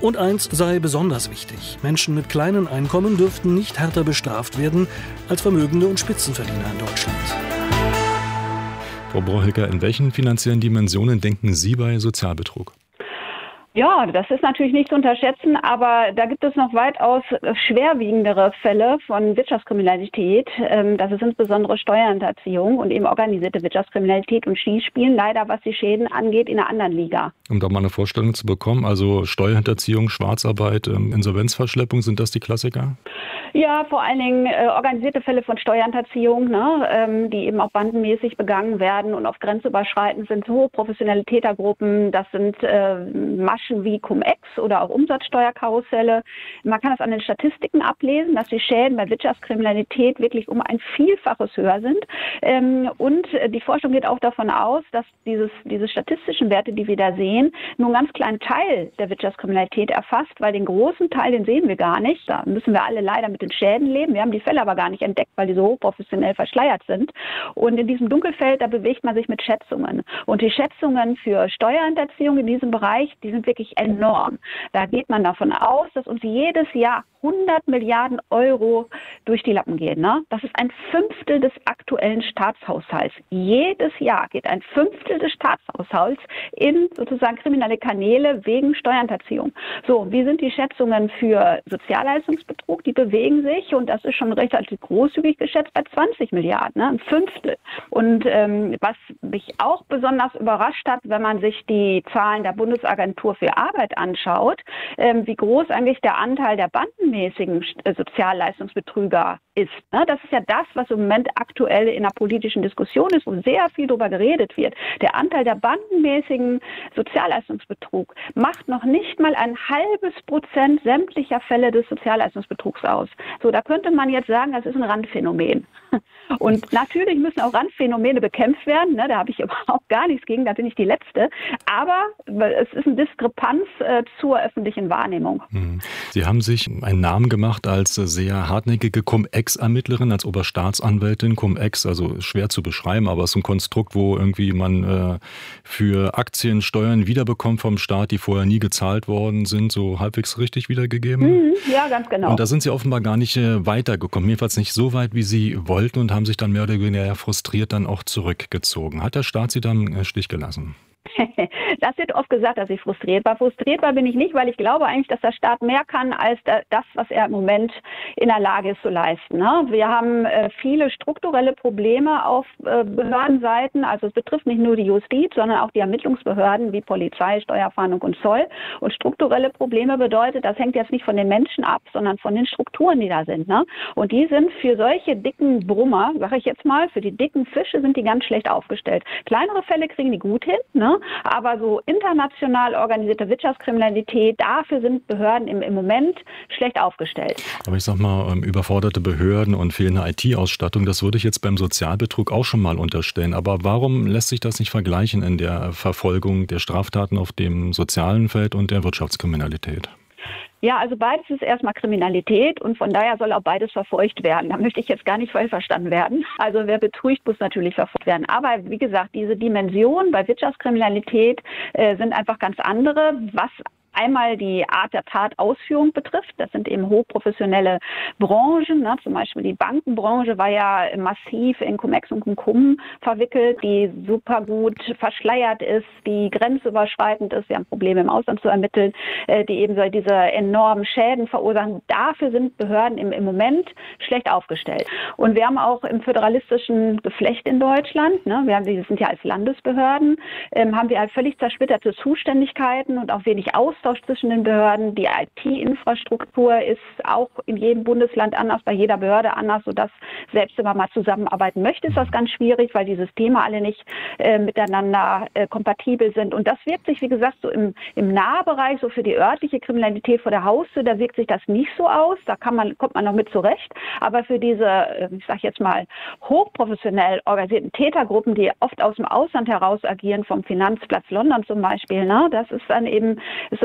Und eins sei besonders wichtig: Menschen mit kleinen Einkommen dürften nicht härter bestraft werden als Vermögende und Spitzenverdiener in Deutschland. Frau Brohilker, in welchen finanziellen Dimensionen denken Sie bei Sozialbetrug? Ja, das ist natürlich nicht zu unterschätzen, aber da gibt es noch weitaus schwerwiegendere Fälle von Wirtschaftskriminalität. Das ist insbesondere Steuerhinterziehung und eben organisierte Wirtschaftskriminalität, und die spielen leider, was die Schäden angeht, in einer anderen Liga. Um da mal eine Vorstellung zu bekommen, also Steuerhinterziehung, Schwarzarbeit, Insolvenzverschleppung, sind das die Klassiker? Ja, vor allen Dingen organisierte Fälle von Steuerhinterziehung, die eben auch bandenmäßig begangen werden und oft grenzüberschreitend sind. Hochprofessionelle Tätergruppen, das sind Maschen wie Cum-Ex oder auch Umsatzsteuerkarusselle. Man kann das an den Statistiken ablesen, dass die Schäden bei Wirtschaftskriminalität wirklich um ein Vielfaches höher sind. Und die Forschung geht auch davon aus, dass diese statistischen Werte, die wir da sehen, nur einen ganz kleinen Teil der Wirtschaftskriminalität erfasst, weil den großen Teil, den sehen wir gar nicht. Da müssen wir alle leider mit den Schäden leben. Wir haben die Fälle aber gar nicht entdeckt, weil die so hochprofessionell verschleiert sind. Und in diesem Dunkelfeld, da bewegt man sich mit Schätzungen. Und die Schätzungen für Steuerhinterziehung in diesem Bereich, die sind wirklich enorm. Da geht man davon aus, dass uns jedes Jahr 100 Milliarden Euro durch die Lappen gehen. Das ist ein Fünftel des aktuellen Staatshaushalts. Jedes Jahr geht ein Fünftel des Staatshaushalts in sozusagen kriminelle Kanäle wegen Steuerhinterziehung. So, wie sind die Schätzungen für Sozialleistungsbetrug? Die bewegen sich, und das ist schon recht großzügig geschätzt, bei 20 Milliarden, ein Fünftel. Und was mich auch besonders überrascht hat, wenn man sich die Zahlen der Bundesagentur für Arbeit anschaut, wie groß eigentlich der Anteil der bandenmäßigen Sozialleistungsbetrüger ist. Das ist ja das, was im Moment aktuell in der politischen Diskussion ist, wo sehr viel darüber geredet wird. Der Anteil der bandenmäßigen Sozialleistungsbetrug macht noch nicht mal 0,5% sämtlicher Fälle des Sozialleistungsbetrugs aus. So, da könnte man jetzt sagen, das ist ein Randphänomen. Und natürlich müssen auch Randphänomene bekämpft werden. Da habe ich überhaupt gar nichts gegen, da bin ich die Letzte. Aber es ist eine Diskrepanz zur öffentlichen Wahrnehmung. Sie haben sich einen Namen gemacht als sehr hartnäckige Cum-Ex-Ermittlerin, als Oberstaatsanwältin. Cum-Ex, also schwer zu beschreiben, aber es ist ein Konstrukt, wo irgendwie man für Aktien Steuern wiederbekommt vom Staat, die vorher nie gezahlt worden sind, so halbwegs richtig wiedergegeben. Ja, ganz genau. Und da sind Sie offenbar gar nicht weitergekommen, jedenfalls nicht so weit, wie Sie wollten, und haben sich dann mehr oder weniger frustriert dann auch zurückgezogen. Hat der Staat Sie dann im Stich gelassen? Das wird oft gesagt, dass ich frustriert war. Frustriert war bin ich nicht, weil ich glaube eigentlich, dass der Staat mehr kann als das, was er im Moment in der Lage ist zu leisten. Wir haben viele strukturelle Probleme auf Behördenseiten. Also es betrifft nicht nur die Justiz, sondern auch die Ermittlungsbehörden wie Polizei, Steuerfahndung und Zoll. Und strukturelle Probleme bedeutet, das hängt jetzt nicht von den Menschen ab, sondern von den Strukturen, die da sind. Und die sind für solche dicken Brummer, sage ich jetzt mal, für die dicken Fische sind die ganz schlecht aufgestellt. Kleinere Fälle kriegen die gut hin, aber so international organisierte Wirtschaftskriminalität, dafür sind Behörden im Moment schlecht aufgestellt. Aber ich sag mal, überforderte Behörden und fehlende IT-Ausstattung, das würde ich jetzt beim Sozialbetrug auch schon mal unterstellen. Aber warum lässt sich das nicht vergleichen in der Verfolgung der Straftaten auf dem sozialen Feld und der Wirtschaftskriminalität? Ja, also beides ist erstmal Kriminalität, und von daher soll auch beides verfolgt werden. Da möchte ich jetzt gar nicht falsch verstanden werden. Also wer betrügt, muss natürlich verfolgt werden. Aber wie gesagt, diese Dimensionen bei Wirtschaftskriminalität sind einfach ganz andere, was einmal die Art der Tatausführung betrifft. Das sind eben hochprofessionelle Branchen. Zum Beispiel die Bankenbranche war ja massiv in Cum-Ex und Cum verwickelt, die super gut verschleiert ist, die grenzüberschreitend ist. Wir haben Probleme im Ausland zu ermitteln, die eben so diese enormen Schäden verursachen. Dafür sind Behörden im Moment schlecht aufgestellt. Und wir haben auch im föderalistischen Geflecht in Deutschland, die sind ja als Landesbehörden, haben wir völlig zersplitterte Zuständigkeiten und auch wenig Austausch zwischen den Behörden. Die IT-Infrastruktur ist auch in jedem Bundesland anders, bei jeder Behörde anders, sodass selbst wenn man mal zusammenarbeiten möchte, ist das ganz schwierig, weil die Systeme alle nicht miteinander kompatibel sind. Und das wirkt sich, wie gesagt, so im Nahbereich, so für die örtliche Kriminalität vor der Haustür, da wirkt sich das nicht so aus. Da kommt man noch mit zurecht. Aber für diese, ich sage jetzt mal, hochprofessionell organisierten Tätergruppen, die oft aus dem Ausland heraus agieren, vom Finanzplatz London zum Beispiel, das ist dann eben, ist so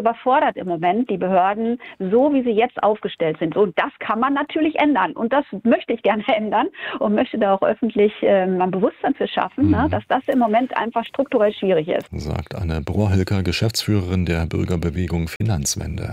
überfordert im Moment, die Behörden, so wie sie jetzt aufgestellt sind. Und das kann man natürlich ändern. Und das möchte ich gerne ändern und möchte da auch öffentlich ein Bewusstsein für schaffen, dass das im Moment einfach strukturell schwierig ist. Sagt Anne Brohr-Hilker, Geschäftsführerin der Bürgerbewegung Finanzwende.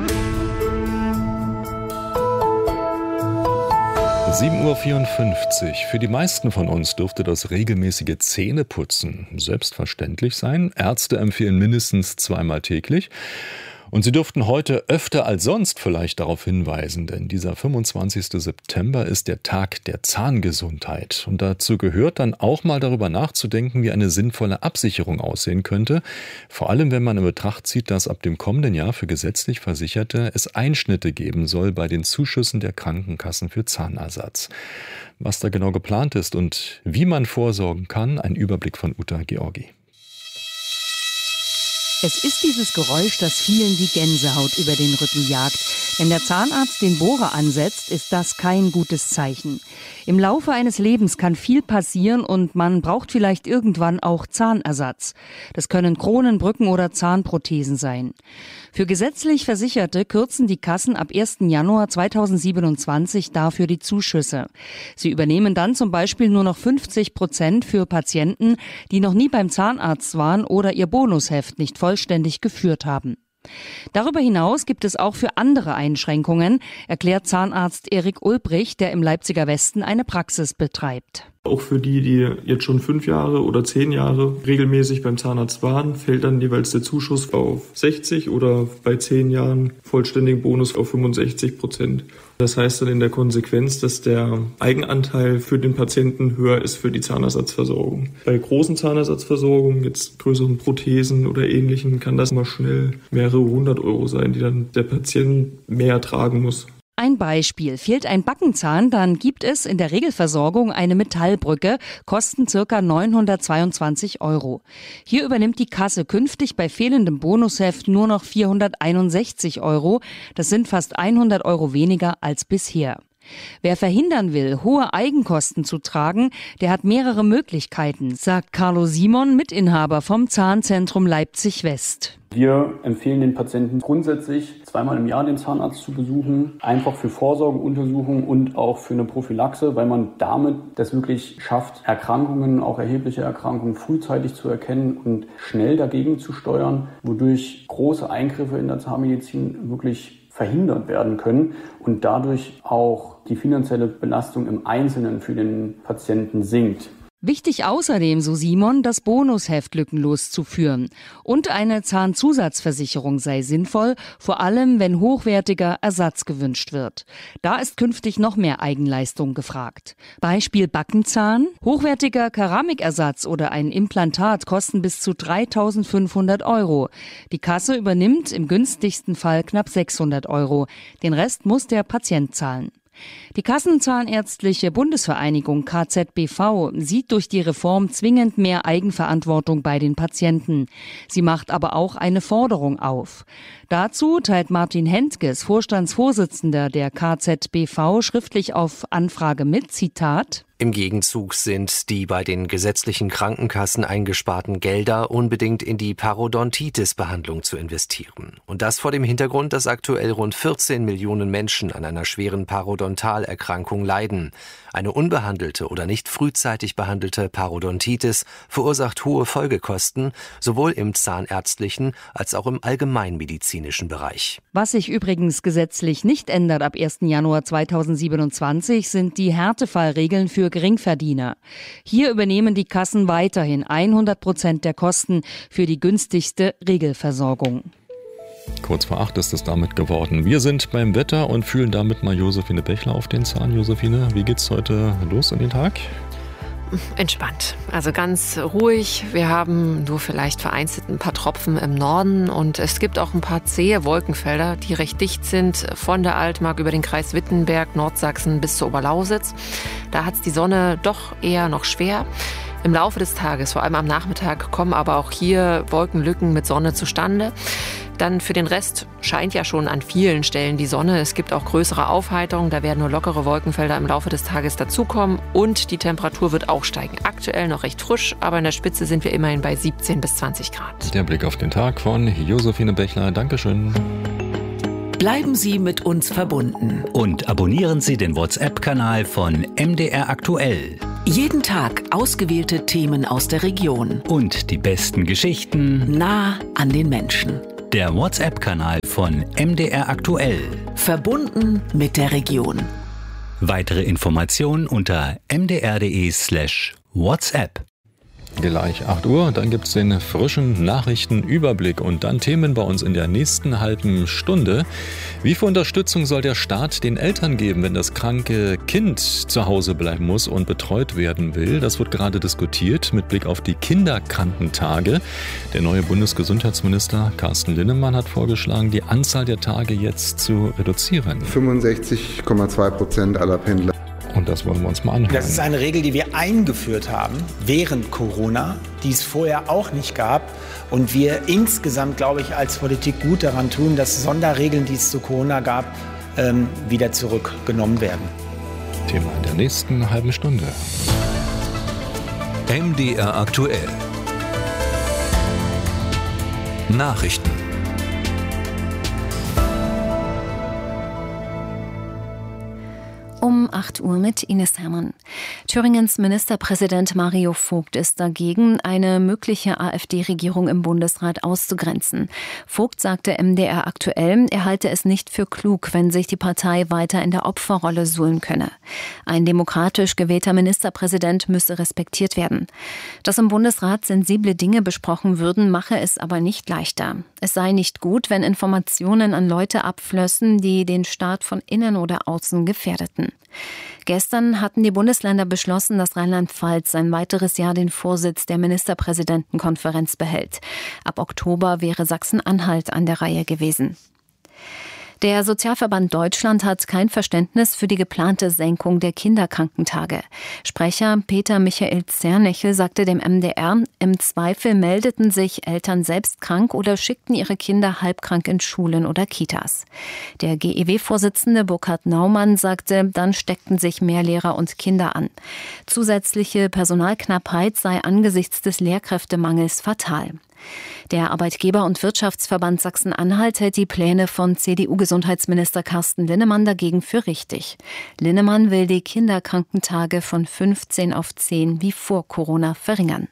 7:54 Uhr. Für die meisten von uns dürfte das regelmäßige Zähneputzen selbstverständlich sein. Ärzte empfehlen mindestens 2-mal täglich. Und Sie dürften heute öfter als sonst vielleicht darauf hinweisen, denn dieser 25. September ist der Tag der Zahngesundheit. Und dazu gehört dann auch mal darüber nachzudenken, wie eine sinnvolle Absicherung aussehen könnte. Vor allem, wenn man in Betracht zieht, dass ab dem kommenden Jahr für gesetzlich Versicherte es Einschnitte geben soll bei den Zuschüssen der Krankenkassen für Zahnersatz. Was da genau geplant ist und wie man vorsorgen kann, ein Überblick von Uta Georgi. Es ist dieses Geräusch, das vielen die Gänsehaut über den Rücken jagt. Wenn der Zahnarzt den Bohrer ansetzt, ist das kein gutes Zeichen. Im Laufe eines Lebens kann viel passieren und man braucht vielleicht irgendwann auch Zahnersatz. Das können Kronen, Brücken oder Zahnprothesen sein. Für gesetzlich Versicherte kürzen die Kassen ab 1. Januar 2027 dafür die Zuschüsse. Sie übernehmen dann zum Beispiel nur noch 50% für Patienten, die noch nie beim Zahnarzt waren oder ihr Bonusheft nicht vollständig geführt haben. Darüber hinaus gibt es auch für andere Einschränkungen, erklärt Zahnarzt Erik Ulbrich, der im Leipziger Westen eine Praxis betreibt. Auch für die jetzt schon 5 Jahre oder 10 Jahre regelmäßig beim Zahnarzt waren, fällt dann jeweils der Zuschuss auf 60 oder bei 10 Jahren vollständigen Bonus auf 65%. Das heißt dann in der Konsequenz, dass der Eigenanteil für den Patienten höher ist für die Zahnersatzversorgung. Bei großen Zahnersatzversorgungen, jetzt größeren Prothesen oder Ähnlichem, kann das mal schnell mehrere 100 € sein, die dann der Patient mehr tragen muss. Ein Beispiel. Fehlt ein Backenzahn, dann gibt es in der Regelversorgung eine Metallbrücke, kosten ca. 922 €. Hier übernimmt die Kasse künftig bei fehlendem Bonusheft nur noch 461 €. Das sind fast 100 € weniger als bisher. Wer verhindern will, hohe Eigenkosten zu tragen, der hat mehrere Möglichkeiten, sagt Carlo Simon, Mitinhaber vom Zahnzentrum Leipzig-West. Wir empfehlen den Patienten grundsätzlich 2-mal im Jahr den Zahnarzt zu besuchen, einfach für Vorsorgeuntersuchungen und auch für eine Prophylaxe, weil man damit das wirklich schafft, Erkrankungen, auch erhebliche Erkrankungen frühzeitig zu erkennen und schnell dagegen zu steuern, wodurch große Eingriffe in der Zahnmedizin wirklich verhindert werden können und dadurch auch die finanzielle Belastung im Einzelnen für den Patienten sinkt. Wichtig außerdem, so Simon, das Bonusheft lückenlos zu führen. Und eine Zahnzusatzversicherung sei sinnvoll, vor allem wenn hochwertiger Ersatz gewünscht wird. Da ist künftig noch mehr Eigenleistung gefragt. Beispiel Backenzahn. Hochwertiger Keramikersatz oder ein Implantat kosten bis zu 3.500 €. Die Kasse übernimmt im günstigsten Fall knapp 600 €. Den Rest muss der Patient zahlen. Die Kassenzahnärztliche Bundesvereinigung KZBV sieht durch die Reform zwingend mehr Eigenverantwortung bei den Patienten. Sie macht aber auch eine Forderung auf. Dazu teilt Martin Hentges, Vorstandsvorsitzender der KZBV, schriftlich auf Anfrage mit, Zitat: Im Gegenzug sind die bei den gesetzlichen Krankenkassen eingesparten Gelder unbedingt in die Parodontitis-Behandlung zu investieren. Und das vor dem Hintergrund, dass aktuell rund 14 Millionen Menschen an einer schweren Parodontalerkrankung leiden. Eine unbehandelte oder nicht frühzeitig behandelte Parodontitis verursacht hohe Folgekosten, sowohl im zahnärztlichen als auch im allgemeinmedizinischen Bereich. Was sich übrigens gesetzlich nicht ändert ab 1. Januar 2027, sind die Härtefallregeln für Geringverdiener. Hier übernehmen die Kassen weiterhin 100% der Kosten für die günstigste Regelversorgung. Kurz vor 8 ist es damit geworden. Wir sind beim Wetter und fühlen damit mal Josephine Bechler auf den Zahn. Josephine, wie geht's heute los in den Tag? Entspannt, also ganz ruhig. Wir haben nur vielleicht vereinzelt ein paar Tropfen im Norden und es gibt auch ein paar zähe Wolkenfelder, die recht dicht sind, von der Altmark über den Kreis Wittenberg, Nordsachsen bis zur Oberlausitz. Da hat es die Sonne doch eher noch schwer. Im Laufe des Tages, vor allem am Nachmittag, kommen aber auch hier Wolkenlücken mit Sonne zustande. Dann für den Rest scheint ja schon an vielen Stellen die Sonne. Es gibt auch größere Aufheiterungen. Da werden nur lockere Wolkenfelder im Laufe des Tages dazukommen. Und die Temperatur wird auch steigen. Aktuell noch recht frisch, aber in der Spitze sind wir immerhin bei 17 bis 20 Grad. Der Blick auf den Tag von Josephine Bechler. Dankeschön. Bleiben Sie mit uns verbunden. Und abonnieren Sie den WhatsApp-Kanal von MDR Aktuell. Jeden Tag ausgewählte Themen aus der Region. Und die besten Geschichten nah an den Menschen. Der WhatsApp-Kanal von MDR Aktuell. Verbunden mit der Region. Weitere Informationen unter mdr.de/WhatsApp. Gleich 8 Uhr, dann gibt es den frischen Nachrichtenüberblick und dann Themen bei uns in der nächsten halben Stunde. Wie viel Unterstützung soll der Staat den Eltern geben, wenn das kranke Kind zu Hause bleiben muss und betreut werden will? Das wird gerade diskutiert mit Blick auf die Kinderkrankentage. Der neue Bundesgesundheitsminister Carsten Linnemann hat vorgeschlagen, die Anzahl der Tage jetzt zu reduzieren. 65,2% aller Pendler. Und das wollen wir uns mal anhören. Das ist eine Regel, die wir eingeführt haben während Corona, die es vorher auch nicht gab. Und wir insgesamt, glaube ich, als Politik gut daran tun, dass Sonderregeln, die es zu Corona gab, wieder zurückgenommen werden. Thema in der nächsten halben Stunde. MDR aktuell. Nachrichten. Um 8 Uhr mit Ines Hermann. Thüringens Ministerpräsident Mario Vogt ist dagegen, eine mögliche AfD-Regierung im Bundesrat auszugrenzen. Vogt sagte MDR aktuell, er halte es nicht für klug, wenn sich die Partei weiter in der Opferrolle suhlen könne. Ein demokratisch gewählter Ministerpräsident müsse respektiert werden. Dass im Bundesrat sensible Dinge besprochen würden, mache es aber nicht leichter. Es sei nicht gut, wenn Informationen an Leute abflössen, die den Staat von innen oder außen gefährdeten. Gestern hatten die Bundesländer beschlossen, dass Rheinland-Pfalz ein weiteres Jahr den Vorsitz der Ministerpräsidentenkonferenz behält. Ab Oktober wäre Sachsen-Anhalt an der Reihe gewesen. Der Sozialverband Deutschland hat kein Verständnis für die geplante Senkung der Kinderkrankentage. Sprecher Peter Michael Zernechel sagte dem MDR, im Zweifel meldeten sich Eltern selbst krank oder schickten ihre Kinder halbkrank in Schulen oder Kitas. Der GEW-Vorsitzende Burkhard Naumann sagte, dann steckten sich mehr Lehrer und Kinder an. Zusätzliche Personalknappheit sei angesichts des Lehrkräftemangels fatal. Der Arbeitgeber- und Wirtschaftsverband Sachsen-Anhalt hält die Pläne von CDU-Gesundheitsminister Carsten Linnemann dagegen für richtig. Linnemann will die Kinderkrankentage von 15 auf 10 wie vor Corona verringern.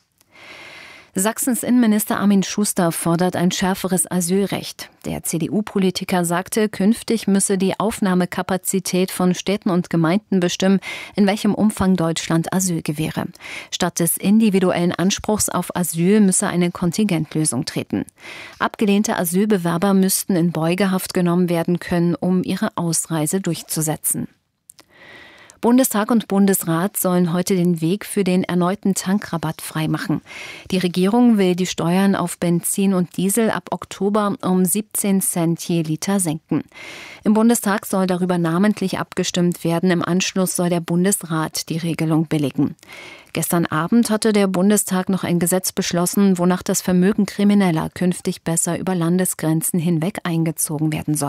Sachsens Innenminister Armin Schuster fordert ein schärferes Asylrecht. Der CDU-Politiker sagte, künftig müsse die Aufnahmekapazität von Städten und Gemeinden bestimmen, in welchem Umfang Deutschland Asyl gewähre. Statt des individuellen Anspruchs auf Asyl müsse eine Kontingentlösung treten. Abgelehnte Asylbewerber müssten in Beugehaft genommen werden können, um ihre Ausreise durchzusetzen. Bundestag und Bundesrat sollen heute den Weg für den erneuten Tankrabatt freimachen. Die Regierung will die Steuern auf Benzin und Diesel ab Oktober um 17 Cent je Liter senken. Im Bundestag soll darüber namentlich abgestimmt werden. Im Anschluss soll der Bundesrat die Regelung billigen. Gestern Abend hatte der Bundestag noch ein Gesetz beschlossen, wonach das Vermögen Krimineller künftig besser über Landesgrenzen hinweg eingezogen werden soll.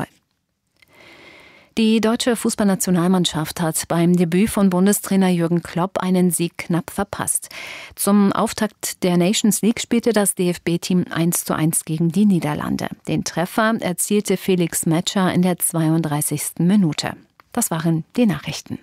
Die deutsche Fußballnationalmannschaft hat beim Debüt von Bundestrainer Jürgen Klopp einen Sieg knapp verpasst. Zum Auftakt der Nations League spielte das DFB-Team 1:1 gegen die Niederlande. Den Treffer erzielte Felix Metscher in der 32. Minute. Das waren die Nachrichten.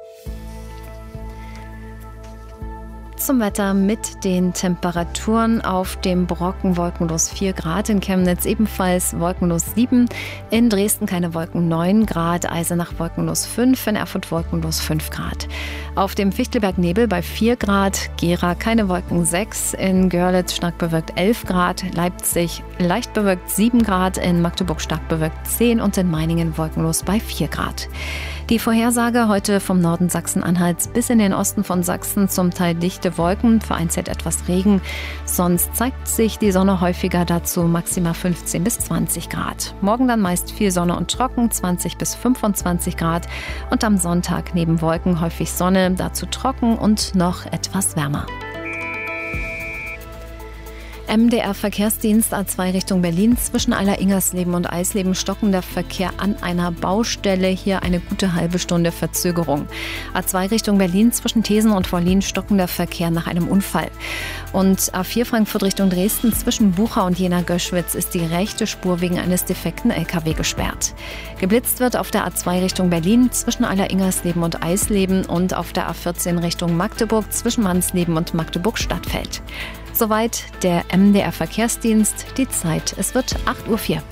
Zum Wetter mit den Temperaturen: auf dem Brocken wolkenlos 4 Grad, in Chemnitz ebenfalls wolkenlos 7, in Dresden keine Wolken 9 Grad, Eisenach wolkenlos 5, in Erfurt wolkenlos 5 Grad. Auf dem Fichtelberg Nebel bei 4 Grad, Gera keine Wolken 6, in Görlitz stark bewölkt 11 Grad, Leipzig leicht bewölkt 7 Grad, in Magdeburg stark bewölkt 10 und in Meiningen wolkenlos bei 4 Grad. Die Vorhersage heute vom Norden Sachsen-Anhalts bis in den Osten von Sachsen zum Teil dichte Wolken, vereinzelt etwas Regen. Sonst zeigt sich die Sonne häufiger, dazu maximal 15 bis 20 Grad. Morgen dann meist viel Sonne und trocken, 20 bis 25 Grad. Und am Sonntag neben Wolken häufig Sonne, dazu trocken und noch etwas wärmer. MDR-Verkehrsdienst A2 Richtung Berlin. Zwischen Aller-Ingersleben und Eisleben stockender Verkehr an einer Baustelle. Hier eine gute halbe Stunde Verzögerung. A2 Richtung Berlin zwischen Thesen und Wollin stockender Verkehr nach einem Unfall. Und A4 Frankfurt Richtung Dresden zwischen Bucha und Jena-Göschwitz ist die rechte Spur wegen eines defekten LKW gesperrt. Geblitzt wird auf der A2 Richtung Berlin zwischen Aller-Ingersleben und Eisleben und auf der A14 Richtung Magdeburg zwischen Mannsleben und Magdeburg-Stadtfeld. Soweit der MDR-Verkehrsdienst. Die Zeit, es wird 8:04 Uhr.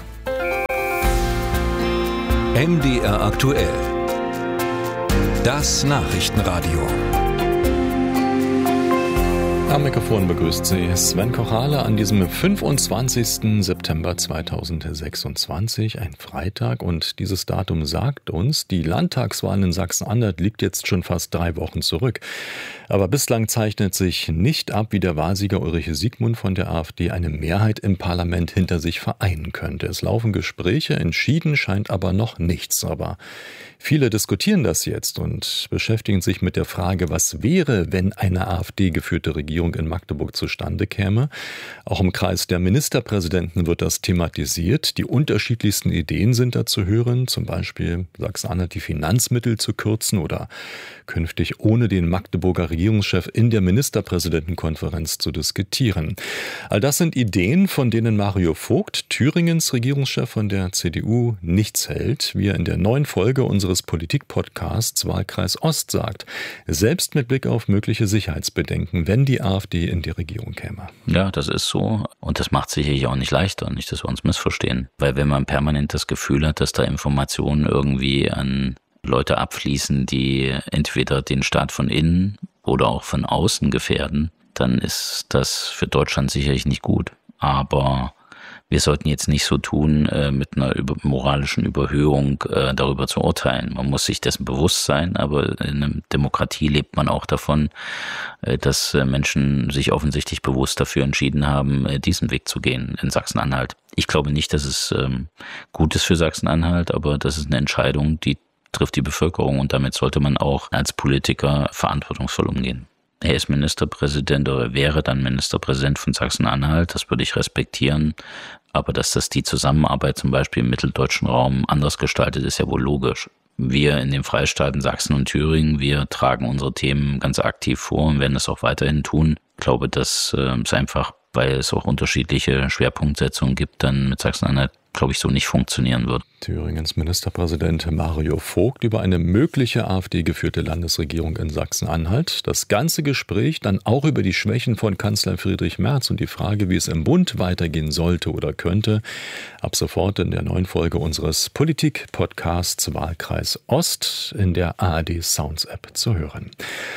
MDR aktuell. Das Nachrichtenradio. Am Mikrofon begrüßt Sie Sven Kochale an diesem 25. September 2026, ein Freitag. Und dieses Datum sagt uns, die Landtagswahl in Sachsen-Anhalt liegt jetzt schon fast 3 Wochen zurück. Aber bislang zeichnet sich nicht ab, wie der Wahlsieger Ulrich Siegmund von der AfD eine Mehrheit im Parlament hinter sich vereinen könnte. Es laufen Gespräche, entschieden scheint aber noch nichts. Aber viele diskutieren das jetzt und beschäftigen sich mit der Frage, was wäre, wenn eine AfD-geführte Regierung in Magdeburg zustande käme. Auch im Kreis der Ministerpräsidenten wird das thematisiert. Die unterschiedlichsten Ideen sind da zu hören, zum Beispiel Sachsen-Anhalt die Finanzmittel zu kürzen oder künftig ohne den Magdeburger Regierungschef in der Ministerpräsidentenkonferenz zu diskutieren. All das sind Ideen, von denen Mario Vogt, Thüringens Regierungschef von der CDU, nichts hält, wie er in der neuen Folge unseres Politik-Podcasts Wahlkreis Ost sagt. Selbst mit Blick auf mögliche Sicherheitsbedenken, wenn die AfD in die Regierung käme. Ja, das ist so. Und das macht sicherlich auch nicht leichter, nicht, dass wir uns missverstehen. Weil wenn man permanent das Gefühl hat, dass da Informationen irgendwie an Leute abfließen, die entweder den Staat von innen oder auch von außen gefährden, dann ist das für Deutschland sicherlich nicht gut. Aber wir sollten jetzt nicht so tun, mit einer moralischen Überhöhung darüber zu urteilen. Man muss sich dessen bewusst sein, aber in einer Demokratie lebt man auch davon, dass Menschen sich offensichtlich bewusst dafür entschieden haben, diesen Weg zu gehen in Sachsen-Anhalt. Ich glaube nicht, dass es gut ist für Sachsen-Anhalt, aber das ist eine Entscheidung, die trifft die Bevölkerung und damit sollte man auch als Politiker verantwortungsvoll umgehen. Er ist Ministerpräsident oder wäre dann Ministerpräsident von Sachsen-Anhalt, das würde ich respektieren. Aber dass das die Zusammenarbeit zum Beispiel im mitteldeutschen Raum anders gestaltet, ist ja wohl logisch. Wir in den Freistaaten Sachsen und Thüringen, wir tragen unsere Themen ganz aktiv vor und werden das auch weiterhin tun. Ich glaube, das ist einfach, weil es auch unterschiedliche Schwerpunktsetzungen gibt, dann mit Sachsen-Anhalt, glaube ich, so nicht funktionieren wird. Thüringens Ministerpräsident Mario Vogt über eine mögliche AfD-geführte Landesregierung in Sachsen-Anhalt. Das ganze Gespräch dann auch über die Schwächen von Kanzler Friedrich Merz und die Frage, wie es im Bund weitergehen sollte oder könnte. Ab sofort in der neuen Folge unseres Politik-Podcasts Wahlkreis Ost in der ARD Sounds App zu hören.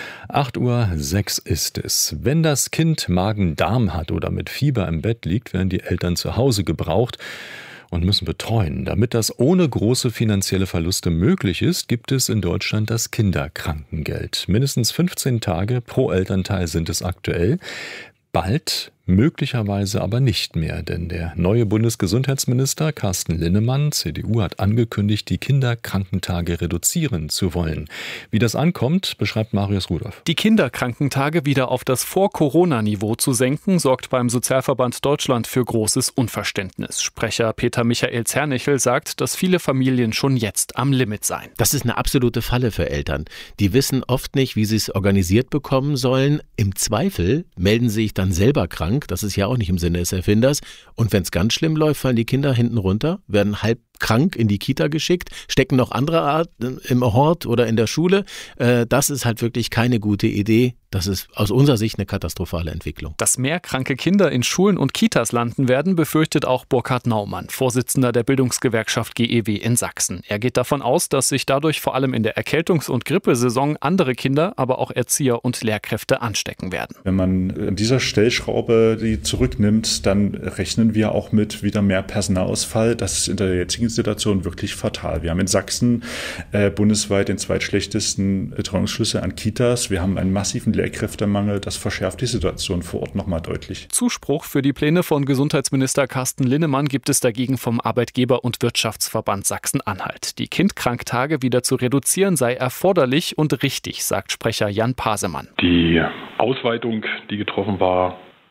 8:06 Uhr ist es. Wenn das Kind Magen-Darm hat oder mit Fieber im Bett liegt, werden die Eltern zu Hause gebraucht und müssen betreuen. Damit das ohne große finanzielle Verluste möglich ist, gibt es in Deutschland das Kinderkrankengeld. Mindestens 15 Tage pro Elternteil sind es aktuell. Bald möglicherweise aber nicht mehr, denn der neue Bundesgesundheitsminister Carsten Linnemann, CDU, hat angekündigt, die Kinderkrankentage reduzieren zu wollen. Wie das ankommt, beschreibt Marius Rudolph. Die Kinderkrankentage wieder auf das Vor-Corona-Niveau zu senken, sorgt beim Sozialverband Deutschland für großes Unverständnis. Sprecher Peter Michael Zernichel sagt, dass viele Familien schon jetzt am Limit seien. Das ist eine absolute Falle für Eltern. Die wissen oft nicht, wie sie es organisiert bekommen sollen. Im Zweifel melden sie sich dann selber krank. Das ist ja auch nicht im Sinne des Erfinders. Und wenn es ganz schlimm läuft, fallen die Kinder hinten runter, werden halb krank in die Kita geschickt, stecken noch andere Art im Hort oder in der Schule. Das ist halt wirklich keine gute Idee. Das ist aus unserer Sicht eine katastrophale Entwicklung. Dass mehr kranke Kinder in Schulen und Kitas landen werden, befürchtet auch Burkhard Naumann, Vorsitzender der Bildungsgewerkschaft GEW in Sachsen. Er geht davon aus, dass sich dadurch vor allem in der Erkältungs- und Grippesaison andere Kinder, aber auch Erzieher und Lehrkräfte anstecken werden. Wenn man an dieser Stellschraube die zurücknimmt, dann rechnen wir auch mit wieder mehr Personalausfall. Das ist in der jetzigen Situation wirklich fatal. Wir haben in Sachsen bundesweit den zweitschlechtesten Betreuungsschlüssel an Kitas. Wir haben einen massiven Lehrkräftemangel, das verschärft die Situation vor Ort nochmal deutlich. Zuspruch für die Pläne von Gesundheitsminister Carsten Linnemann gibt es dagegen vom Arbeitgeber- und Wirtschaftsverband Sachsen-Anhalt. Die Kindkranktage wieder zu reduzieren sei erforderlich und richtig, sagt Sprecher Jan Pasemann. Die Ausweitung, die getroffen war,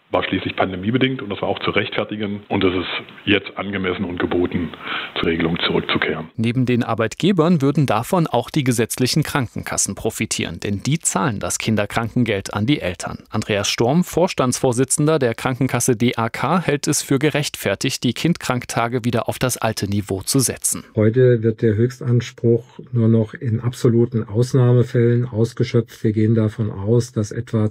war schließlich pandemiebedingt und das war auch zu rechtfertigen. Und es ist jetzt angemessen und geboten, zur Regelung zurückzukehren. Neben den Arbeitgebern würden davon auch die gesetzlichen Krankenkassen profitieren, denn die zahlen das Kinderkrankengeld an die Eltern. Andreas Sturm, Vorstandsvorsitzender der Krankenkasse DAK, hält es für gerechtfertigt, die Kindkranktage wieder auf das alte Niveau zu setzen. Heute wird der Höchstanspruch nur noch in absoluten Ausnahmefällen ausgeschöpft. Wir gehen davon aus, dass etwa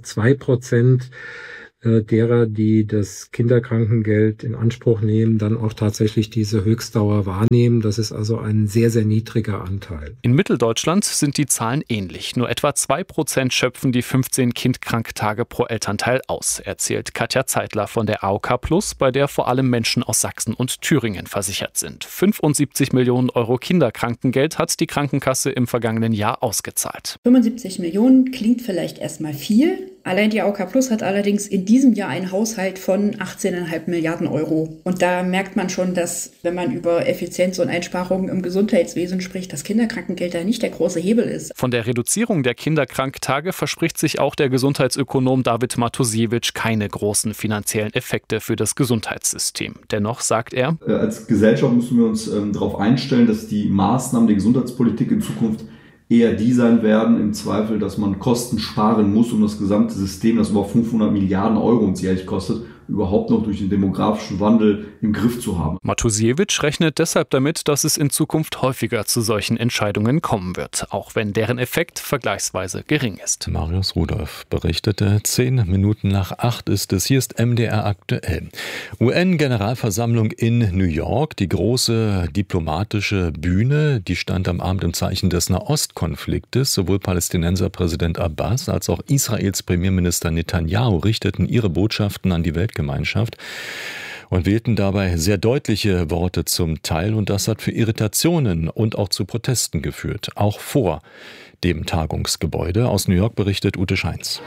2% derer, die das Kinderkrankengeld in Anspruch nehmen, dann auch tatsächlich diese Höchstdauer wahrnehmen. Das ist also ein sehr, sehr niedriger Anteil. In Mitteldeutschland sind die Zahlen ähnlich. Nur etwa 2% schöpfen die 15 Kindkranktage pro Elternteil aus, erzählt Katja Zeitler von der AOK Plus, bei der vor allem Menschen aus Sachsen und Thüringen versichert sind. 75 Millionen Euro Kinderkrankengeld hat die Krankenkasse im vergangenen Jahr ausgezahlt. 75 Millionen klingt vielleicht erstmal viel. Allein die AOK Plus hat allerdings in diesem Jahr einen Haushalt von 18,5 Milliarden Euro. Und da merkt man schon, dass, wenn man über Effizienz und Einsparungen im Gesundheitswesen spricht, das Kinderkrankengeld da nicht der große Hebel ist. Von der Reduzierung der Kinderkranktage verspricht sich auch der Gesundheitsökonom David Matusiewicz keine großen finanziellen Effekte für das Gesundheitssystem. Dennoch sagt er, als Gesellschaft müssen wir uns darauf einstellen, dass die Maßnahmen der Gesundheitspolitik in Zukunft eher die sein werden, im Zweifel, dass man Kosten sparen muss, um das gesamte System, das über 500 Milliarden Euro uns jährlich kostet, überhaupt noch durch den demografischen Wandel im Griff zu haben. Matusiewicz rechnet deshalb damit, dass es in Zukunft häufiger zu solchen Entscheidungen kommen wird, auch wenn deren Effekt vergleichsweise gering ist. Marius Rudolph berichtete, 7:10 ist es. Hier ist MDR aktuell. UN-Generalversammlung in New York, die große diplomatische Bühne, die stand am Abend im Zeichen des Nahostkonfliktes. Sowohl Palästinenser Präsident Abbas als auch Israels Premierminister Netanyahu richteten ihre Botschaften an die Weltgemeinschaft und wählten dabei sehr deutliche Worte zum Teil. Und das hat für Irritationen und auch zu Protesten geführt, auch vor dem Tagungsgebäude. Aus New York berichtet Ute Scheins.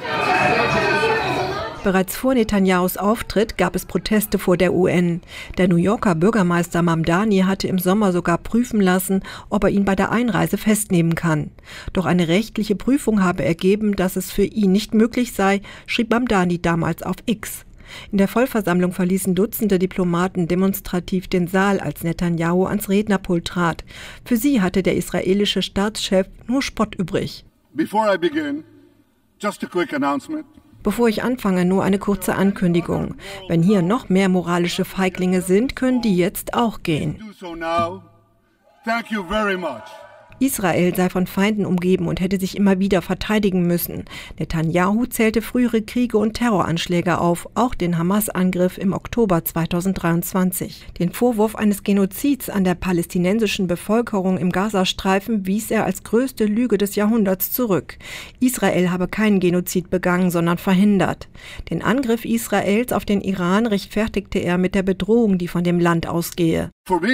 Bereits vor Netanyahus Auftritt gab es Proteste vor der UN. Der New Yorker Bürgermeister Mamdani hatte im Sommer sogar prüfen lassen, ob er ihn bei der Einreise festnehmen kann. Doch eine rechtliche Prüfung habe ergeben, dass es für ihn nicht möglich sei, schrieb Mamdani damals auf X. In der Vollversammlung verließen Dutzende Diplomaten demonstrativ den Saal, als Netanyahu ans Rednerpult trat. Für sie hatte der israelische Staatschef nur Spott übrig. Before I begin, just a quick announcement. Bevor ich anfange, nur eine kurze Ankündigung. Wenn hier noch mehr moralische Feiglinge sind, können die jetzt auch gehen. Israel sei von Feinden umgeben und hätte sich immer wieder verteidigen müssen. Netanyahu zählte frühere Kriege und Terroranschläge auf, auch den Hamas-Angriff im Oktober 2023. Den Vorwurf eines Genozids an der palästinensischen Bevölkerung im Gazastreifen wies er als größte Lüge des Jahrhunderts zurück. Israel habe keinen Genozid begangen, sondern verhindert. Den Angriff Israels auf den Iran rechtfertigte er mit der Bedrohung, die von dem Land ausgehe.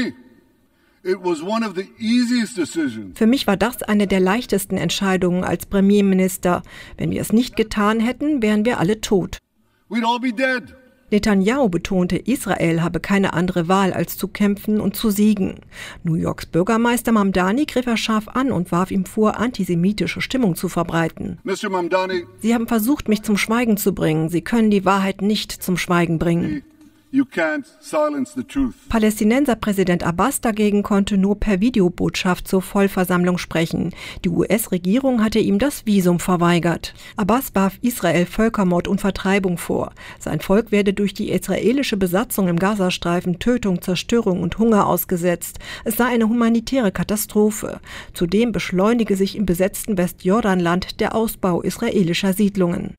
Für mich war das eine der leichtesten Entscheidungen als Premierminister. Wenn wir es nicht getan hätten, wären wir alle tot. Netanyahu betonte, Israel habe keine andere Wahl, als zu kämpfen und zu siegen. New Yorks Bürgermeister Mamdani griff er scharf an und warf ihm vor, antisemitische Stimmung zu verbreiten. Mr. Mamdani, Sie haben versucht, mich zum Schweigen zu bringen. Sie können die Wahrheit nicht zum Schweigen bringen. You can't silence the truth. Palästinenser Präsident Abbas dagegen konnte nur per Videobotschaft zur Vollversammlung sprechen. Die US-Regierung hatte ihm das Visum verweigert. Abbas warf Israel Völkermord und Vertreibung vor. Sein Volk werde durch die israelische Besatzung im Gazastreifen Tötung, Zerstörung und Hunger ausgesetzt. Es sei eine humanitäre Katastrophe. Zudem beschleunige sich im besetzten Westjordanland der Ausbau israelischer Siedlungen.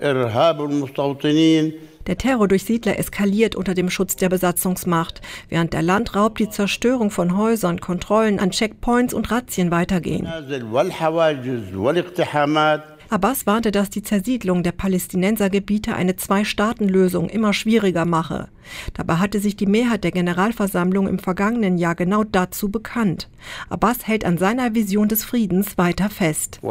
Der Terror durch Siedler eskaliert unter dem Schutz der Besatzungsmacht, während der Landraub, die Zerstörung von Häusern, Kontrollen an Checkpoints und Razzien weitergehen. Abbas warnte, dass die Zersiedlung der Palästinensergebiete eine Zwei-Staaten-Lösung immer schwieriger mache. Dabei hatte sich die Mehrheit der Generalversammlung im vergangenen Jahr genau dazu bekannt. Abbas hält an seiner Vision des Friedens weiter fest.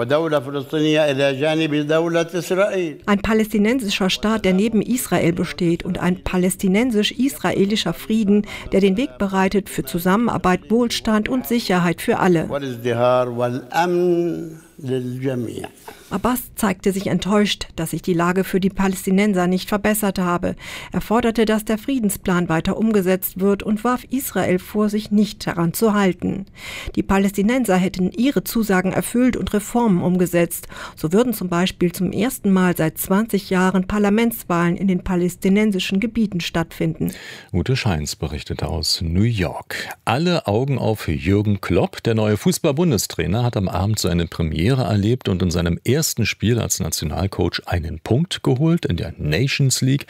Ein palästinensischer Staat, der neben Israel besteht, und ein palästinensisch-israelischer Frieden, der den Weg bereitet für Zusammenarbeit, Wohlstand und Sicherheit für alle. Abbas zeigte sich enttäuscht, dass sich die Lage für die Palästinenser nicht verbessert habe. Er forderte, dass der Friedensplan weiter umgesetzt wird und warf Israel vor, sich nicht daran zu halten. Die Palästinenser hätten ihre Zusagen erfüllt und Reformen umgesetzt. So würden zum Beispiel zum ersten Mal seit 20 Jahren Parlamentswahlen in den palästinensischen Gebieten stattfinden. Ute Scheins berichtete aus New York. Alle Augen auf Jürgen Klopp. Der neue Fußball-Bundestrainer hat am Abend seine Premiere erlebt und in seinem ersten Spiel als Nationalcoach einen Punkt geholt in der Nations League.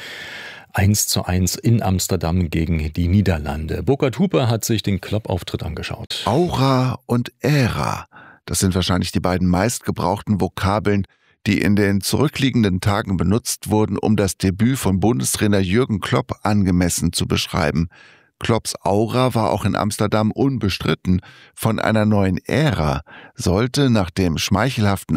1:1 in Amsterdam gegen die Niederlande. Burkhard Huper hat sich den Klopp-Auftritt angeschaut. Aura und Ära, das sind wahrscheinlich die beiden meistgebrauchten Vokabeln, die in den zurückliegenden Tagen benutzt wurden, um das Debüt von Bundestrainer Jürgen Klopp angemessen zu beschreiben. Klopps Aura war auch in Amsterdam unbestritten. Von einer neuen Ära sollte nach dem schmeichelhaften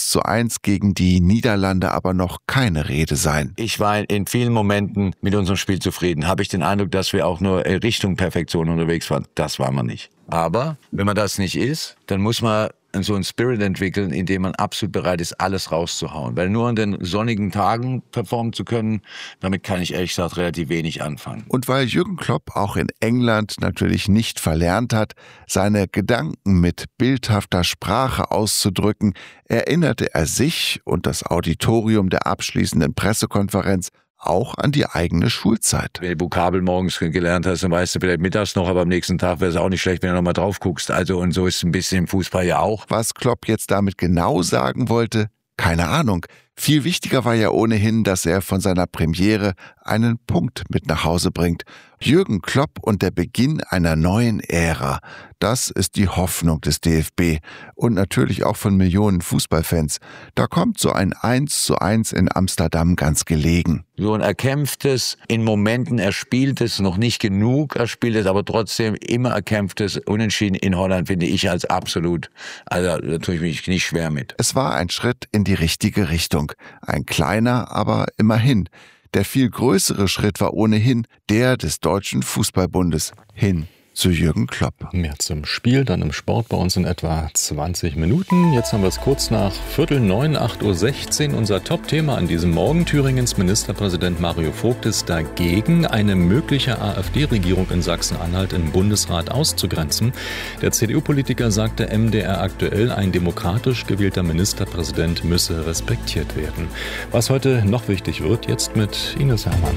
1:1 gegen die Niederlande aber noch keine Rede sein. Ich war in vielen Momenten mit unserem Spiel zufrieden. Habe ich den Eindruck, dass wir auch nur Richtung Perfektion unterwegs waren. Das waren wir nicht. Aber wenn man das nicht ist, dann muss man so einen Spirit entwickeln, in dem man absolut bereit ist, alles rauszuhauen. Weil nur an den sonnigen Tagen performen zu können, damit kann ich ehrlich gesagt relativ wenig anfangen. Und weil Jürgen Klopp auch in England natürlich nicht verlernt hat, seine Gedanken mit bildhafter Sprache auszudrücken, erinnerte er sich und das Auditorium der abschließenden Pressekonferenz auch an die eigene Schulzeit. Wenn du Vokabel morgens gelernt hast, dann weißt du vielleicht mittags noch, aber am nächsten Tag wäre es auch nicht schlecht, wenn du nochmal drauf guckst. Also und so ist es ein bisschen im Fußball ja auch. Was Klopp jetzt damit genau sagen wollte, keine Ahnung. Viel wichtiger war ja ohnehin, dass er von seiner Premiere einen Punkt mit nach Hause bringt. Jürgen Klopp und der Beginn einer neuen Ära. Das ist die Hoffnung des DFB und natürlich auch von Millionen Fußballfans. Da kommt so ein 1:1 in Amsterdam ganz gelegen. So ein erkämpftes, in Momenten erspieltes, noch nicht genug erspieltes, aber trotzdem immer erkämpftes Unentschieden in Holland finde ich als absolut, also da tue ich mich nicht schwer mit. Es war ein Schritt in die richtige Richtung. Ein kleiner, aber immerhin. Der viel größere Schritt war ohnehin der des Deutschen Fußballbundes hin zu Jürgen Klopp. Mehr zum Spiel, dann im Sport bei uns in etwa 20 Minuten. Jetzt haben wir es kurz nach 8:45, 8:16 Uhr. Unser Top-Thema an diesem Morgen. Thüringens Ministerpräsident Mario Vogt ist dagegen, eine mögliche AfD-Regierung in Sachsen-Anhalt im Bundesrat auszugrenzen. Der CDU-Politiker sagte MDR aktuell, ein demokratisch gewählter Ministerpräsident müsse respektiert werden. Was heute noch wichtig wird, jetzt mit Ines Hermann.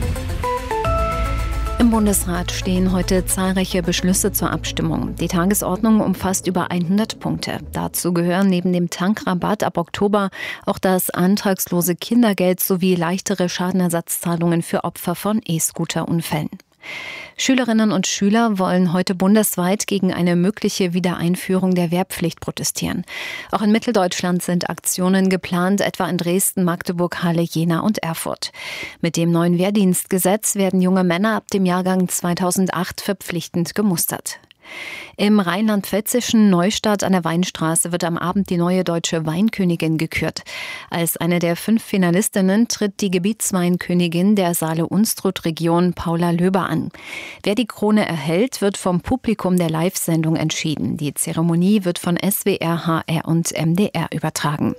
Im Bundesrat stehen heute zahlreiche Beschlüsse zur Abstimmung. Die Tagesordnung umfasst über 100 Punkte. Dazu gehören neben dem Tankrabatt ab Oktober auch das antragslose Kindergeld sowie leichtere Schadenersatzzahlungen für Opfer von E-Scooter-Unfällen. Schülerinnen und Schüler wollen heute bundesweit gegen eine mögliche Wiedereinführung der Wehrpflicht protestieren. Auch in Mitteldeutschland sind Aktionen geplant, etwa in Dresden, Magdeburg, Halle, Jena und Erfurt. Mit dem neuen Wehrdienstgesetz werden junge Männer ab dem Jahrgang 2008 verpflichtend gemustert. Im rheinland-pfälzischen Neustadt an der Weinstraße wird am Abend die neue deutsche Weinkönigin gekürt. Als eine der 5 Finalistinnen tritt die Gebietsweinkönigin der Saale-Unstrut-Region Paula Löber an. Wer die Krone erhält, wird vom Publikum der Live-Sendung entschieden. Die Zeremonie wird von SWR, HR und MDR übertragen.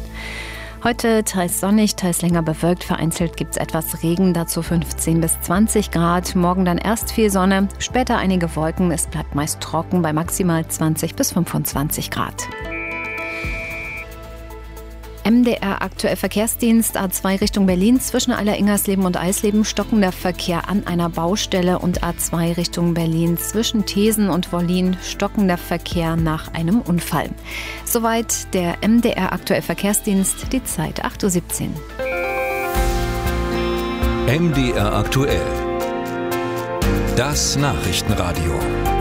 Heute teils sonnig, teils länger bewölkt. Vereinzelt gibt es etwas Regen, dazu 15 bis 20 Grad. Morgen dann erst viel Sonne, später einige Wolken. Es bleibt meist trocken bei maximal 20 bis 25 Grad. MDR aktuell Verkehrsdienst A2 Richtung Berlin zwischen Aller-Ingersleben und Eisleben stockender Verkehr an einer Baustelle und A2 Richtung Berlin zwischen Thesen und Wollin stockender Verkehr nach einem Unfall. Soweit der MDR aktuell Verkehrsdienst, die Zeit 8:17 Uhr. MDR aktuell. Das Nachrichtenradio.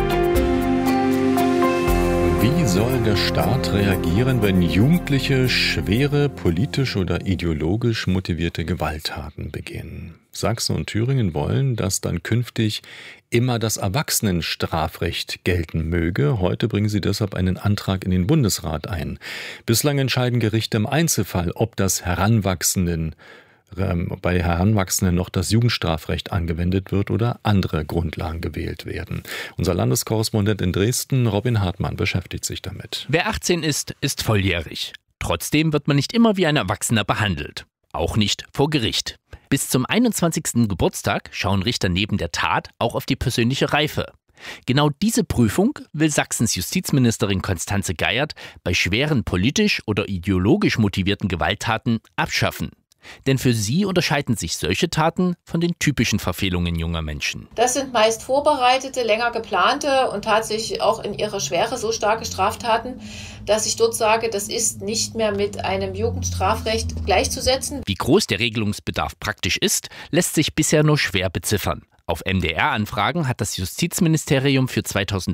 Wie soll der Staat reagieren, wenn Jugendliche schwere politisch oder ideologisch motivierte Gewalttaten begehen? Sachsen und Thüringen wollen, dass dann künftig immer das Erwachsenenstrafrecht gelten möge. Heute bringen sie deshalb einen Antrag in den Bundesrat ein. Bislang entscheiden Gerichte im Einzelfall, ob das Heranwachsenden bei Heranwachsenden noch das Jugendstrafrecht angewendet wird oder andere Grundlagen gewählt werden. Unser Landeskorrespondent in Dresden, Robin Hartmann, beschäftigt sich damit. Wer 18 ist, ist volljährig. Trotzdem wird man nicht immer wie ein Erwachsener behandelt. Auch nicht vor Gericht. Bis zum 21. Geburtstag schauen Richter neben der Tat auch auf die persönliche Reife. Genau diese Prüfung will Sachsens Justizministerin Constanze Geiert bei schweren politisch oder ideologisch motivierten Gewalttaten abschaffen. Denn für sie unterscheiden sich solche Taten von den typischen Verfehlungen junger Menschen. Das sind meist vorbereitete, länger geplante und tatsächlich auch in ihrer Schwere so starke Straftaten, dass ich dort sage, das ist nicht mehr mit einem Jugendstrafrecht gleichzusetzen. Wie groß der Regelungsbedarf praktisch ist, lässt sich bisher nur schwer beziffern. Auf MDR-Anfragen hat das Justizministerium für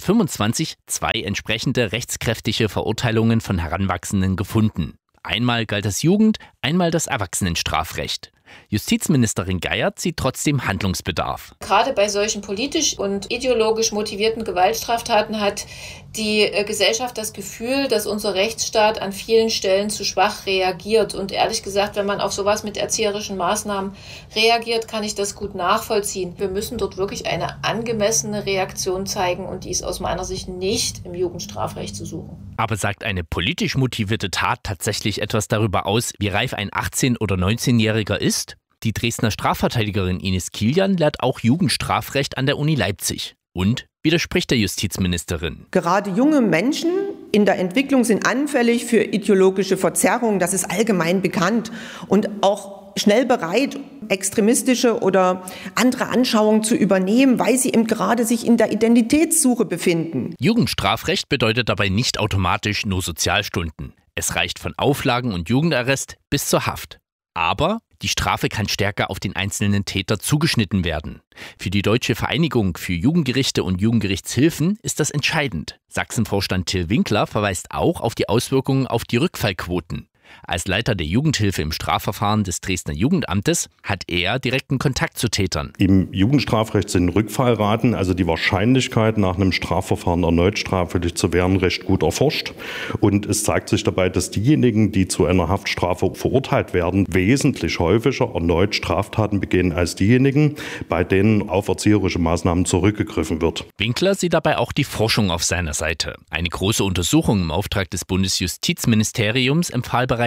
2025 2 entsprechende rechtskräftige Verurteilungen von Heranwachsenden gefunden. Einmal galt das Jugend-, einmal das Erwachsenenstrafrecht. Justizministerin Geiert sieht trotzdem Handlungsbedarf. Gerade bei solchen politisch und ideologisch motivierten Gewaltstraftaten hat die Gesellschaft das Gefühl, dass unser Rechtsstaat an vielen Stellen zu schwach reagiert. Und ehrlich gesagt, wenn man auf sowas mit erzieherischen Maßnahmen reagiert, kann ich das gut nachvollziehen. Wir müssen dort wirklich eine angemessene Reaktion zeigen und die ist aus meiner Sicht nicht im Jugendstrafrecht zu suchen. Aber sagt eine politisch motivierte Tat tatsächlich etwas darüber aus, wie reif ein 18- oder 19-Jähriger ist? Die Dresdner Strafverteidigerin Ines Kilian lehrt auch Jugendstrafrecht an der Uni Leipzig und widerspricht der Justizministerin. Gerade junge Menschen in der Entwicklung sind anfällig für ideologische Verzerrungen, das ist allgemein bekannt und auch schnell bereit, extremistische oder andere Anschauungen zu übernehmen, weil sie eben gerade sich in der Identitätssuche befinden. Jugendstrafrecht bedeutet dabei nicht automatisch nur Sozialstunden. Es reicht von Auflagen und Jugendarrest bis zur Haft. Aber die Strafe kann stärker auf den einzelnen Täter zugeschnitten werden. Für die Deutsche Vereinigung für Jugendgerichte und Jugendgerichtshilfen ist das entscheidend. Sachsenvorstand Till Winkler verweist auch auf die Auswirkungen auf die Rückfallquoten. Als Leiter der Jugendhilfe im Strafverfahren des Dresdner Jugendamtes hat er direkten Kontakt zu Tätern. Im Jugendstrafrecht sind Rückfallraten, also die Wahrscheinlichkeit, nach einem Strafverfahren erneut straffällig zu werden, recht gut erforscht. Und es zeigt sich dabei, dass diejenigen, die zu einer Haftstrafe verurteilt werden, wesentlich häufiger erneut Straftaten begehen als diejenigen, bei denen auf erzieherische Maßnahmen zurückgegriffen wird. Winkler sieht dabei auch die Forschung auf seiner Seite. Eine große Untersuchung im Auftrag des Bundesjustizministeriums empfahl bereits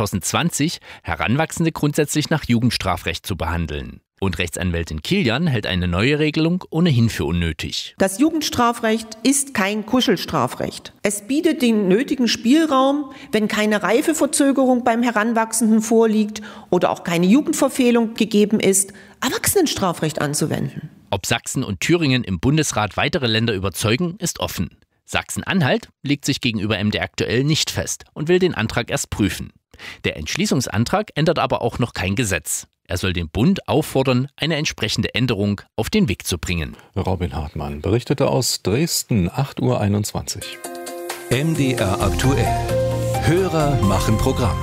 2020, Heranwachsende grundsätzlich nach Jugendstrafrecht zu behandeln. Und Rechtsanwältin Kilian hält eine neue Regelung ohnehin für unnötig. Das Jugendstrafrecht ist kein Kuschelstrafrecht. Es bietet den nötigen Spielraum, wenn keine Reifeverzögerung beim Heranwachsenden vorliegt oder auch keine Jugendverfehlung gegeben ist, Erwachsenenstrafrecht anzuwenden. Ob Sachsen und Thüringen im Bundesrat weitere Länder überzeugen, ist offen. Sachsen-Anhalt legt sich gegenüber MDR aktuell nicht fest und will den Antrag erst prüfen. Der Entschließungsantrag ändert aber auch noch kein Gesetz. Er soll den Bund auffordern, eine entsprechende Änderung auf den Weg zu bringen. Robin Hartmann berichtete aus Dresden, 8:21 Uhr. MDR aktuell. Hörer machen Programm.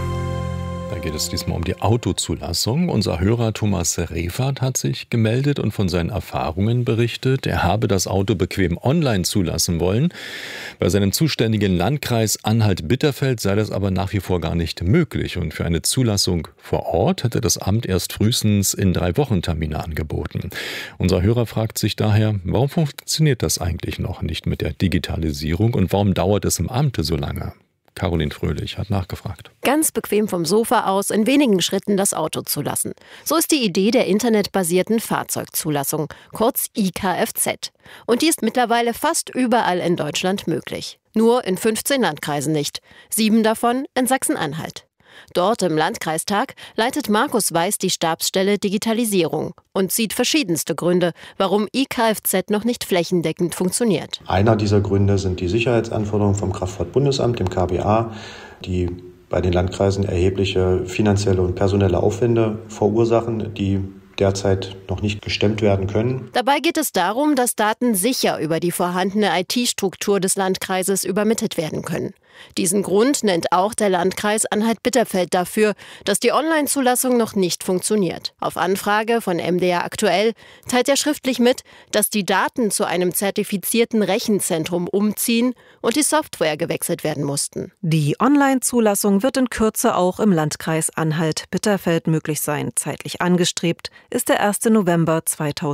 Da geht es diesmal um die Autozulassung. Unser Hörer Thomas Rehfahrt hat sich gemeldet und von seinen Erfahrungen berichtet. Er habe das Auto bequem online zulassen wollen. Bei seinem zuständigen Landkreis Anhalt-Bitterfeld sei das aber nach wie vor gar nicht möglich. Und für eine Zulassung vor Ort hätte das Amt erst frühestens in 3 Wochen Termine angeboten. Unser Hörer fragt sich daher, warum funktioniert das eigentlich noch nicht mit der Digitalisierung und warum dauert es im Amt so lange? Caroline Fröhlich hat nachgefragt. Ganz bequem vom Sofa aus in wenigen Schritten das Auto zulassen. So ist die Idee der internetbasierten Fahrzeugzulassung, kurz IKFZ. Und die ist mittlerweile fast überall in Deutschland möglich. Nur in 15 Landkreisen nicht. 7 davon in Sachsen-Anhalt. Dort im Landkreistag leitet Markus Weiß die Stabsstelle Digitalisierung und sieht verschiedenste Gründe, warum IKFZ noch nicht flächendeckend funktioniert. Einer dieser Gründe sind die Sicherheitsanforderungen vom Kraftfahrtbundesamt, dem KBA, die bei den Landkreisen erhebliche finanzielle und personelle Aufwände verursachen, die derzeit noch nicht gestemmt werden können. Dabei geht es darum, dass Daten sicher über die vorhandene IT-Struktur des Landkreises übermittelt werden können. Diesen Grund nennt auch der Landkreis Anhalt-Bitterfeld dafür, dass die Online-Zulassung noch nicht funktioniert. Auf Anfrage von MDR aktuell teilt er schriftlich mit, dass die Daten zu einem zertifizierten Rechenzentrum umziehen und die Software gewechselt werden mussten. Die Online-Zulassung wird in Kürze auch im Landkreis Anhalt-Bitterfeld möglich sein. Zeitlich angestrebt ist der 1. November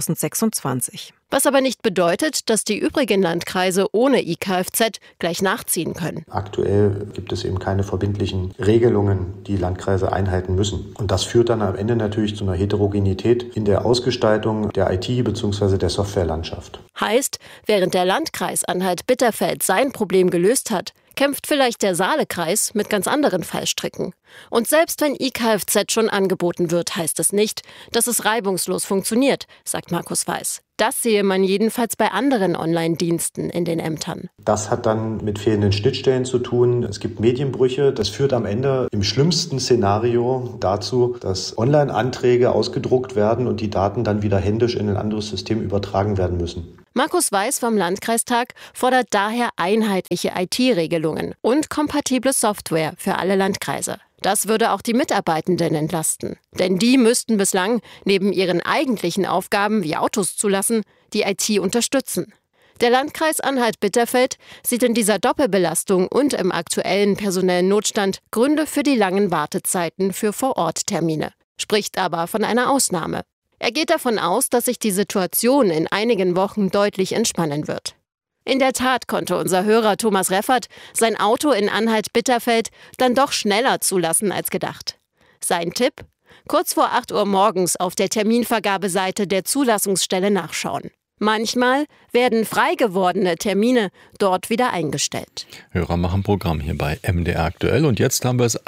2026. Was aber nicht bedeutet, dass die übrigen Landkreise ohne IKFZ gleich nachziehen können. Aktuell gibt es eben keine verbindlichen Regelungen, die Landkreise einhalten müssen. Und das führt dann am Ende natürlich zu einer Heterogenität in der Ausgestaltung der IT- bzw. der Softwarelandschaft. Heißt, während der Landkreis Anhalt-Bitterfeld sein Problem gelöst hat, kämpft vielleicht der Saalekreis mit ganz anderen Fallstricken. Und selbst wenn IKFZ schon angeboten wird, heißt es nicht, dass es reibungslos funktioniert, sagt Markus Weiß. Das sehe man jedenfalls bei anderen Online-Diensten in den Ämtern. Das hat dann mit fehlenden Schnittstellen zu tun. Es gibt Medienbrüche. Das führt am Ende im schlimmsten Szenario dazu, dass Online-Anträge ausgedruckt werden und die Daten dann wieder händisch in ein anderes System übertragen werden müssen. Markus Weiß vom Landkreistag fordert daher einheitliche IT-Regelungen und kompatible Software für alle Landkreise. Das würde auch die Mitarbeitenden entlasten. Denn die müssten bislang neben ihren eigentlichen Aufgaben wie Autos zulassen, die IT unterstützen. Der Landkreis Anhalt-Bitterfeld sieht in dieser Doppelbelastung und im aktuellen personellen Notstand Gründe für die langen Wartezeiten für Vor-Ort-Termine, spricht aber von einer Ausnahme. Er geht davon aus, dass sich die Situation in einigen Wochen deutlich entspannen wird. In der Tat konnte unser Hörer Thomas Reffert sein Auto in Anhalt-Bitterfeld dann doch schneller zulassen als gedacht. Sein Tipp? Kurz vor 8 Uhr morgens auf der Terminvergabeseite der Zulassungsstelle nachschauen. Manchmal werden frei gewordene Termine dort wieder eingestellt. Hörer machen Programm hier bei MDR aktuell und jetzt haben wir es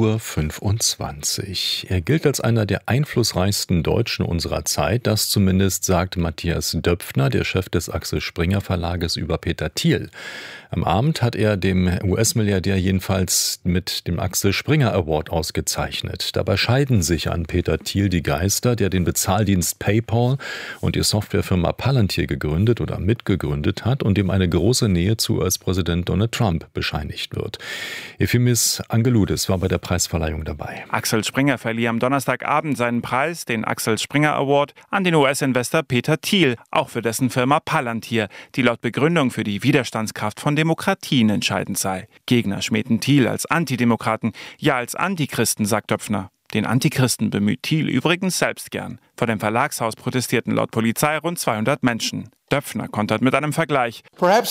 8:25 Uhr. Er gilt als einer der einflussreichsten Deutschen unserer Zeit. Das zumindest sagt Matthias Döpfner, der Chef des Axel Springer Verlages, über Peter Thiel. Am Abend hat er dem US-Milliardär jedenfalls mit dem Axel Springer Award ausgezeichnet. Dabei scheiden sich an Peter Thiel die Geister, der den Bezahldienst PayPal und die Softwarefirma Palantir gegründet oder mitgegründet hat und dem eine große Nähe zu US-Präsident Donald Trump bescheinigt wird. Euphemis Angeloudis war bei der Preisverleihung dabei. Axel Springer verlieh am Donnerstagabend seinen Preis, den Axel Springer Award, an den US-Investor Peter Thiel, auch für dessen Firma Palantir, die laut Begründung für die Widerstandskraft von Demokratien entscheidend sei. Gegner schmähten Thiel als Antidemokraten, ja als Antichristen, sagt Döpfner. Den Antichristen bemüht Thiel übrigens selbst gern. Vor dem Verlagshaus protestierten laut Polizei rund 200 Menschen. Döpfner kontert mit einem Vergleich.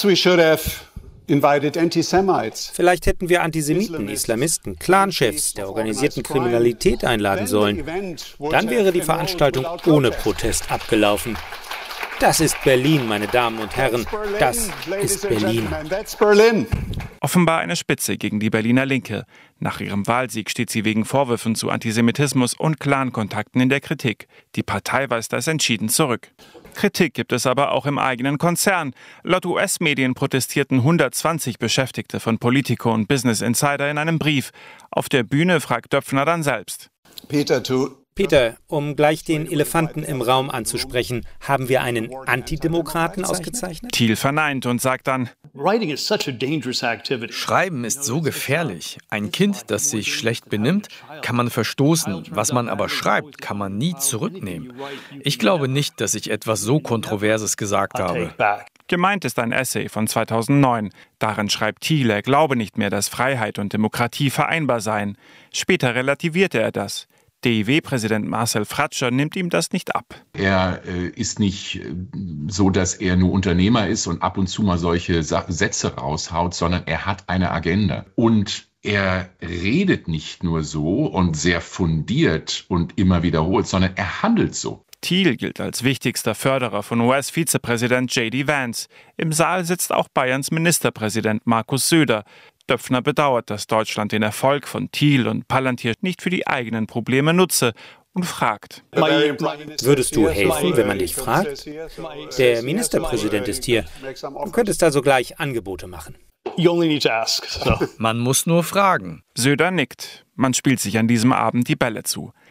Vielleicht hätten wir Antisemiten, Islamisten, Clanchefs der organisierten Kriminalität einladen sollen. Dann wäre die Veranstaltung ohne Protest abgelaufen. Das ist Berlin, meine Damen und Herren. Das ist Berlin. Offenbar eine Spitze gegen die Berliner Linke. Nach ihrem Wahlsieg steht sie wegen Vorwürfen zu Antisemitismus und Clankontakten in der Kritik. Die Partei weist das entschieden zurück. Kritik gibt es aber auch im eigenen Konzern. Laut US-Medien protestierten 120 Beschäftigte von Politico und Business Insider in einem Brief. Auf der Bühne fragt Döpfner dann selbst. Peter, um gleich den Elefanten im Raum anzusprechen, haben wir einen Antidemokraten ausgezeichnet? Thiel verneint und sagt dann: Schreiben ist so gefährlich. Ein Kind, das sich schlecht benimmt, kann man verstoßen. Was man aber schreibt, kann man nie zurücknehmen. Ich glaube nicht, dass ich etwas so Kontroverses gesagt habe. Gemeint ist ein Essay von 2009. Darin schreibt Thiel, er glaube nicht mehr, dass Freiheit und Demokratie vereinbar seien. Später relativierte er das. DIW-Präsident Marcel Fratscher nimmt ihm das nicht ab. Er ist nicht so, dass er nur Unternehmer ist und ab und zu mal solche Sätze raushaut, sondern er hat eine Agenda. Und er redet nicht nur so und sehr fundiert und immer wiederholt, sondern er handelt so. Thiel gilt als wichtigster Förderer von US-Vizepräsident J.D. Vance. Im Saal sitzt auch Bayerns Ministerpräsident Markus Söder. Döpfner bedauert, dass Deutschland den Erfolg von Thiel und Palantir nicht für die eigenen Probleme nutze und fragt. Würdest du helfen, wenn man dich fragt? Der Ministerpräsident ist hier. Du könntest also gleich Angebote machen. Man muss nur fragen. Söder nickt. Man spielt sich an diesem Abend die Bälle zu.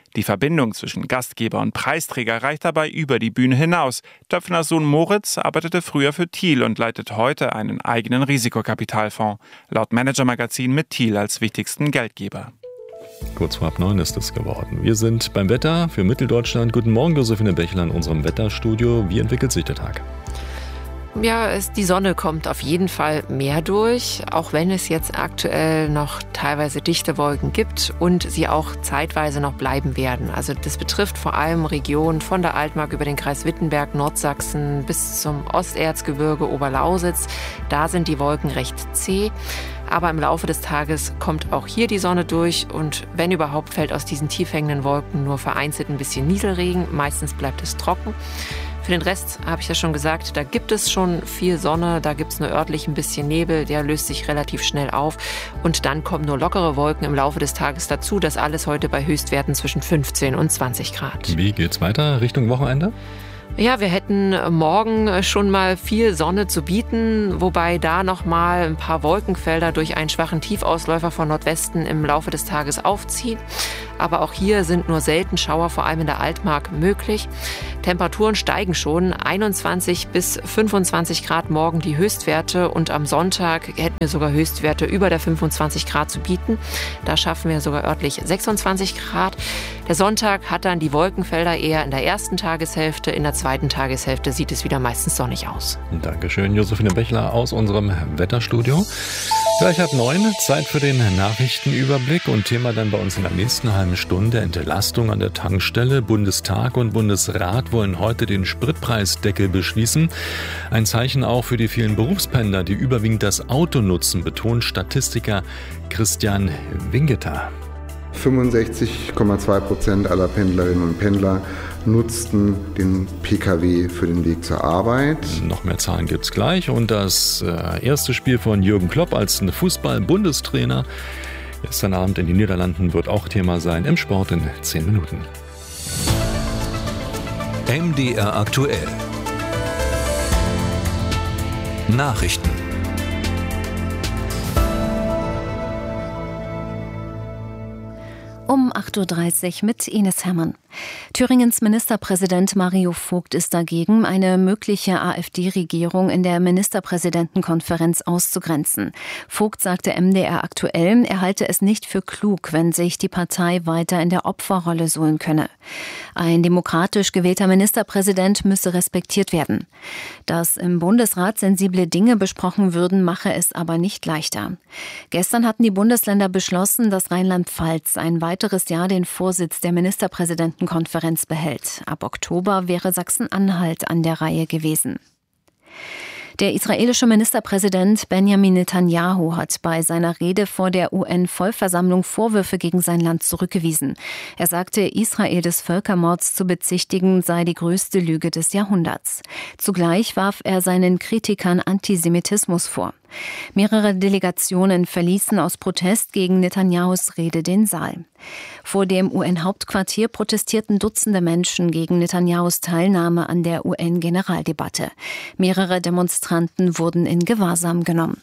Die Verbindung zwischen Gastgeber und Preisträger reicht dabei über die Bühne hinaus. Döpfners Sohn Moritz arbeitete früher für Thiel und leitet heute einen eigenen Risikokapitalfonds. Laut Manager-Magazin mit Thiel als wichtigsten Geldgeber. Kurz vor 8:09 ist es geworden. Wir sind beim Wetter für Mitteldeutschland. Guten Morgen, Josephine Bechler in unserem Wetterstudio. Wie entwickelt sich der Tag? Ja, die Sonne kommt auf jeden Fall mehr durch, auch wenn es jetzt aktuell noch teilweise dichte Wolken gibt und sie auch zeitweise noch bleiben werden. Also das betrifft vor allem Regionen von der Altmark über den Kreis Wittenberg, Nordsachsen bis zum Osterzgebirge, Oberlausitz. Da sind die Wolken recht zäh. Aber im Laufe des Tages kommt auch hier die Sonne durch und wenn überhaupt fällt aus diesen tief hängenden Wolken nur vereinzelt ein bisschen Nieselregen. Meistens bleibt es trocken. Für den Rest habe ich ja schon gesagt, da gibt es schon viel Sonne, da gibt es nur örtlich ein bisschen Nebel, der löst sich relativ schnell auf und dann kommen nur lockere Wolken im Laufe des Tages dazu. Das alles heute bei Höchstwerten zwischen 15 und 20 Grad. Wie geht's weiter Richtung Wochenende? Ja, wir hätten morgen schon mal viel Sonne zu bieten, wobei da noch mal ein paar Wolkenfelder durch einen schwachen Tiefausläufer von Nordwesten im Laufe des Tages aufziehen. Aber auch hier sind nur selten Schauer, vor allem in der Altmark, möglich. Temperaturen steigen schon, 21 bis 25 Grad morgen die Höchstwerte und am Sonntag hätten wir sogar Höchstwerte über der 25 Grad zu bieten. Da schaffen wir sogar örtlich 26 Grad. Der Sonntag hat dann die Wolkenfelder eher in der ersten Tageshälfte, in der zweiten Tageshälfte sieht es wieder meistens sonnig aus. Dankeschön, Josephine Bechler aus unserem Wetterstudio. Gleich ab 9, Zeit für den Nachrichtenüberblick und Thema dann bei uns in der nächsten halben Stunde Entlastung an der Tankstelle. Bundestag und Bundesrat wollen heute den Spritpreisdeckel beschließen. Ein Zeichen auch für die vielen Berufspendler, die überwiegend das Auto nutzen, betont Statistiker Christian Wingeter. 65,2% aller Pendlerinnen und Pendler nutzten den Pkw für den Weg zur Arbeit. Noch mehr Zahlen gibt's gleich und das erste Spiel von Jürgen Klopp als Fußball-Bundestrainer gestern Abend in den Niederlanden wird auch Thema sein im Sport in 10 Minuten. MDR aktuell. Nachrichten. Um 8:30 Uhr mit Ines Herrmann. Thüringens Ministerpräsident Mario Vogt ist dagegen, eine mögliche AfD-Regierung in der Ministerpräsidentenkonferenz auszugrenzen. Vogt sagte MDR aktuell, er halte es nicht für klug, wenn sich die Partei weiter in der Opferrolle suhlen könne. Ein demokratisch gewählter Ministerpräsident müsse respektiert werden. Dass im Bundesrat sensible Dinge besprochen würden, mache es aber nicht leichter. Gestern hatten die Bundesländer beschlossen, dass Rheinland-Pfalz ein weiteres Jahr den Vorsitz der Ministerpräsidentenkonferenz behält. Ab Oktober wäre Sachsen-Anhalt an der Reihe gewesen. Der israelische Ministerpräsident Benjamin Netanyahu hat bei seiner Rede vor der UN-Vollversammlung Vorwürfe gegen sein Land zurückgewiesen. Er sagte, Israel des Völkermords zu bezichtigen sei die größte Lüge des Jahrhunderts. Zugleich warf er seinen Kritikern Antisemitismus vor. Mehrere Delegationen verließen aus Protest gegen Netanyahus Rede den Saal. Vor dem UN-Hauptquartier protestierten Dutzende Menschen gegen Netanyahus Teilnahme an der UN-Generaldebatte. Mehrere Demonstranten wurden in Gewahrsam genommen.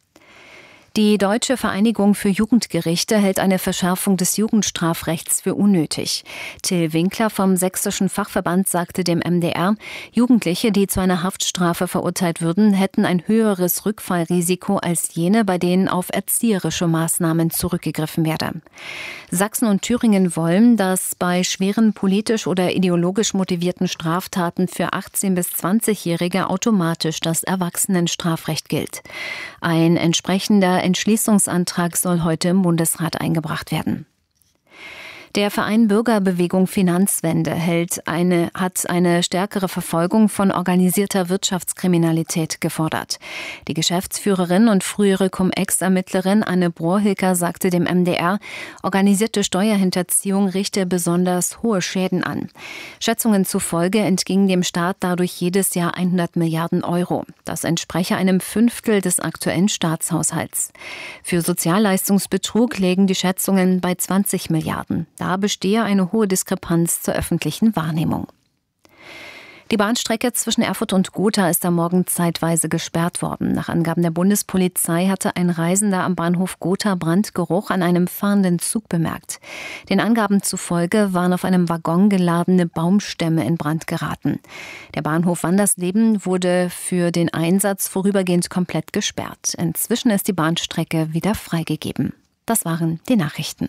Die Deutsche Vereinigung für Jugendgerichte hält eine Verschärfung des Jugendstrafrechts für unnötig. Till Winkler vom Sächsischen Fachverband sagte dem MDR, Jugendliche, die zu einer Haftstrafe verurteilt würden, hätten ein höheres Rückfallrisiko als jene, bei denen auf erzieherische Maßnahmen zurückgegriffen werde. Sachsen und Thüringen wollen, dass bei schweren politisch oder ideologisch motivierten Straftaten für 18- bis 20-Jährige automatisch das Erwachsenenstrafrecht gilt. Ein entsprechender Entschließungsantrag soll heute im Bundesrat eingebracht werden. Der Verein Bürgerbewegung Finanzwende hat eine stärkere Verfolgung von organisierter Wirtschaftskriminalität gefordert. Die Geschäftsführerin und frühere Cum-Ex-Ermittlerin Anne Brohilker sagte dem MDR, organisierte Steuerhinterziehung richte besonders hohe Schäden an. Schätzungen zufolge entgingen dem Staat dadurch jedes Jahr 100 Milliarden Euro. Das entspreche einem 1/5 des aktuellen Staatshaushalts. Für Sozialleistungsbetrug lägen die Schätzungen bei 20 Milliarden. Da bestehe eine hohe Diskrepanz zur öffentlichen Wahrnehmung. Die Bahnstrecke zwischen Erfurt und Gotha ist am Morgen zeitweise gesperrt worden. Nach Angaben der Bundespolizei hatte ein Reisender am Bahnhof Gotha Brandgeruch an einem fahrenden Zug bemerkt. Den Angaben zufolge waren auf einem Waggon geladene Baumstämme in Brand geraten. Der Bahnhof Wandersleben wurde für den Einsatz vorübergehend komplett gesperrt. Inzwischen ist die Bahnstrecke wieder freigegeben. Das waren die Nachrichten.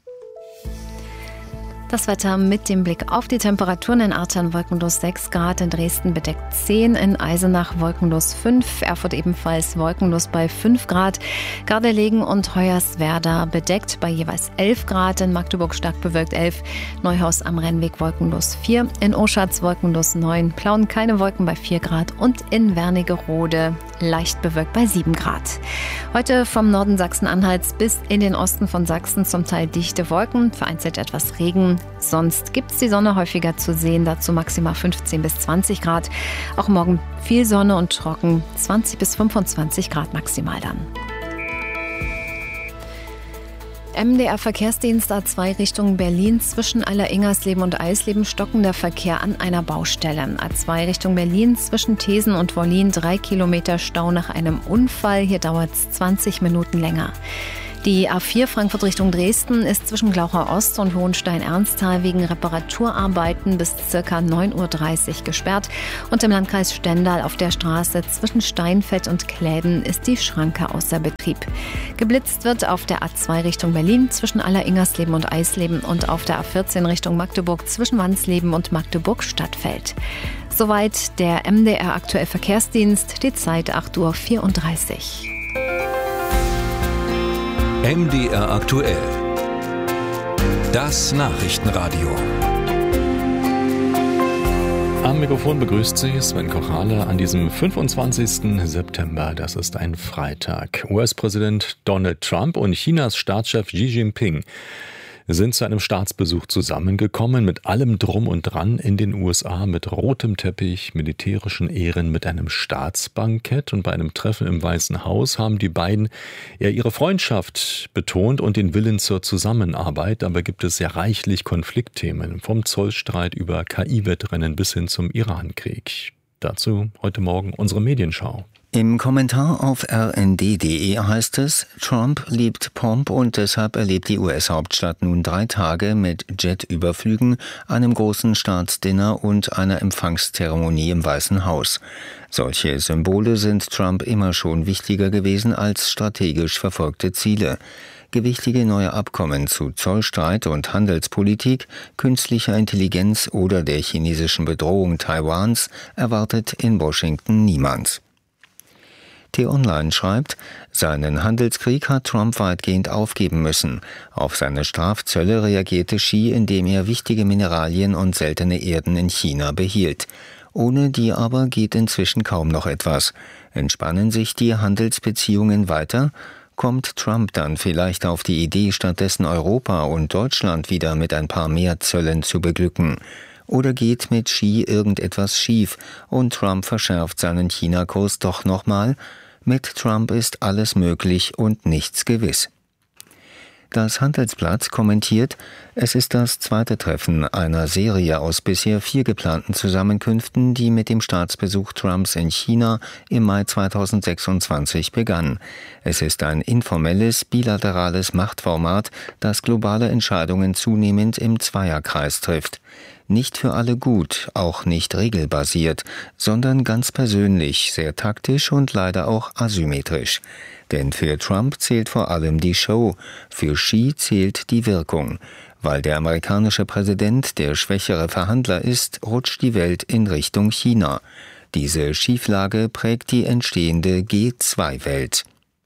Das Wetter mit dem Blick auf die Temperaturen: in Artern wolkenlos 6 Grad, in Dresden bedeckt 10, in Eisenach wolkenlos 5, Erfurt ebenfalls wolkenlos bei 5 Grad, Gardelegen und Hoyerswerda bedeckt bei jeweils 11 Grad, in Magdeburg stark bewölkt 11, Neuhaus am Rennweg wolkenlos 4, in Oschatz wolkenlos 9, Plauen keine Wolken bei 4 Grad und in Wernigerode leicht bewölkt bei 7 Grad. Heute vom Norden Sachsen-Anhalts bis in den Osten von Sachsen zum Teil dichte Wolken, vereinzelt etwas Regen. Sonst gibt es die Sonne häufiger zu sehen, dazu maximal 15 bis 20 Grad. Auch morgen viel Sonne und trocken, 20 bis 25 Grad maximal dann. MDR-Verkehrsdienst A2 Richtung Berlin. Zwischen Aller-Ingersleben und Eisleben stockender Verkehr an einer Baustelle. A2 Richtung Berlin zwischen Thesen und Wollin 3 Kilometer Stau nach einem Unfall. Hier dauert es 20 Minuten länger. Die A4 Frankfurt Richtung Dresden ist zwischen Glauchau Ost und Hohenstein-Ernsthal wegen Reparaturarbeiten bis ca. 9.30 Uhr gesperrt. Und im Landkreis Stendal auf der Straße zwischen Steinfeld und Kläden ist die Schranke außer Betrieb. Geblitzt wird auf der A2 Richtung Berlin zwischen Aller-Ingersleben und Eisleben und auf der A14 Richtung Magdeburg zwischen Wansleben und Magdeburg-Stadtfeld. Soweit der MDR Aktuell Verkehrsdienst, die Zeit 8.34 Uhr. MDR aktuell. Das Nachrichtenradio. Am Mikrofon begrüßt Sie Sven Kochale an diesem 25. September. Das ist ein Freitag. US-Präsident Donald Trump und Chinas Staatschef Xi Jinping sind zu einem Staatsbesuch zusammengekommen, mit allem Drum und Dran in den USA, mit rotem Teppich, militärischen Ehren, mit einem Staatsbankett. Und bei einem Treffen im Weißen Haus haben die beiden ihre Freundschaft betont und den Willen zur Zusammenarbeit. Dabei gibt es ja reichlich Konfliktthemen, vom Zollstreit über KI-Wettrennen bis hin zum Irankrieg. Dazu heute Morgen unsere Medienschau. Im Kommentar auf rnd.de heißt es, Trump liebt Pomp und deshalb erlebt die US-Hauptstadt nun 3 Tage mit Jetüberflügen, einem großen Staatsdinner und einer Empfangszeremonie im Weißen Haus. Solche Symbole sind Trump immer schon wichtiger gewesen als strategisch verfolgte Ziele. Gewichtige neue Abkommen zu Zollstreit und Handelspolitik, künstlicher Intelligenz oder der chinesischen Bedrohung Taiwans erwartet in Washington niemand. T-Online schreibt, seinen Handelskrieg hat Trump weitgehend aufgeben müssen. Auf seine Strafzölle reagierte Xi, indem er wichtige Mineralien und seltene Erden in China behielt. Ohne die aber geht inzwischen kaum noch etwas. Entspannen sich die Handelsbeziehungen weiter? Kommt Trump dann vielleicht auf die Idee, stattdessen Europa und Deutschland wieder mit ein paar mehr Zöllen zu beglücken? Oder geht mit Xi irgendetwas schief und Trump verschärft seinen China-Kurs doch nochmal? Mit Trump ist alles möglich und nichts gewiss. Das Handelsblatt kommentiert, es ist das zweite Treffen einer Serie aus bisher 4 geplanten Zusammenkünften, die mit dem Staatsbesuch Trumps in China im Mai 2026 begann. Es ist ein informelles, bilaterales Machtformat, das globale Entscheidungen zunehmend im Zweierkreis trifft. Nicht für alle gut, auch nicht regelbasiert, sondern ganz persönlich, sehr taktisch und leider auch asymmetrisch. Denn für Trump zählt vor allem die Show, für Xi zählt die Wirkung. Weil der amerikanische Präsident der schwächere Verhandler ist, rutscht die Welt in Richtung China. Diese Schieflage prägt die entstehende G2-Welt.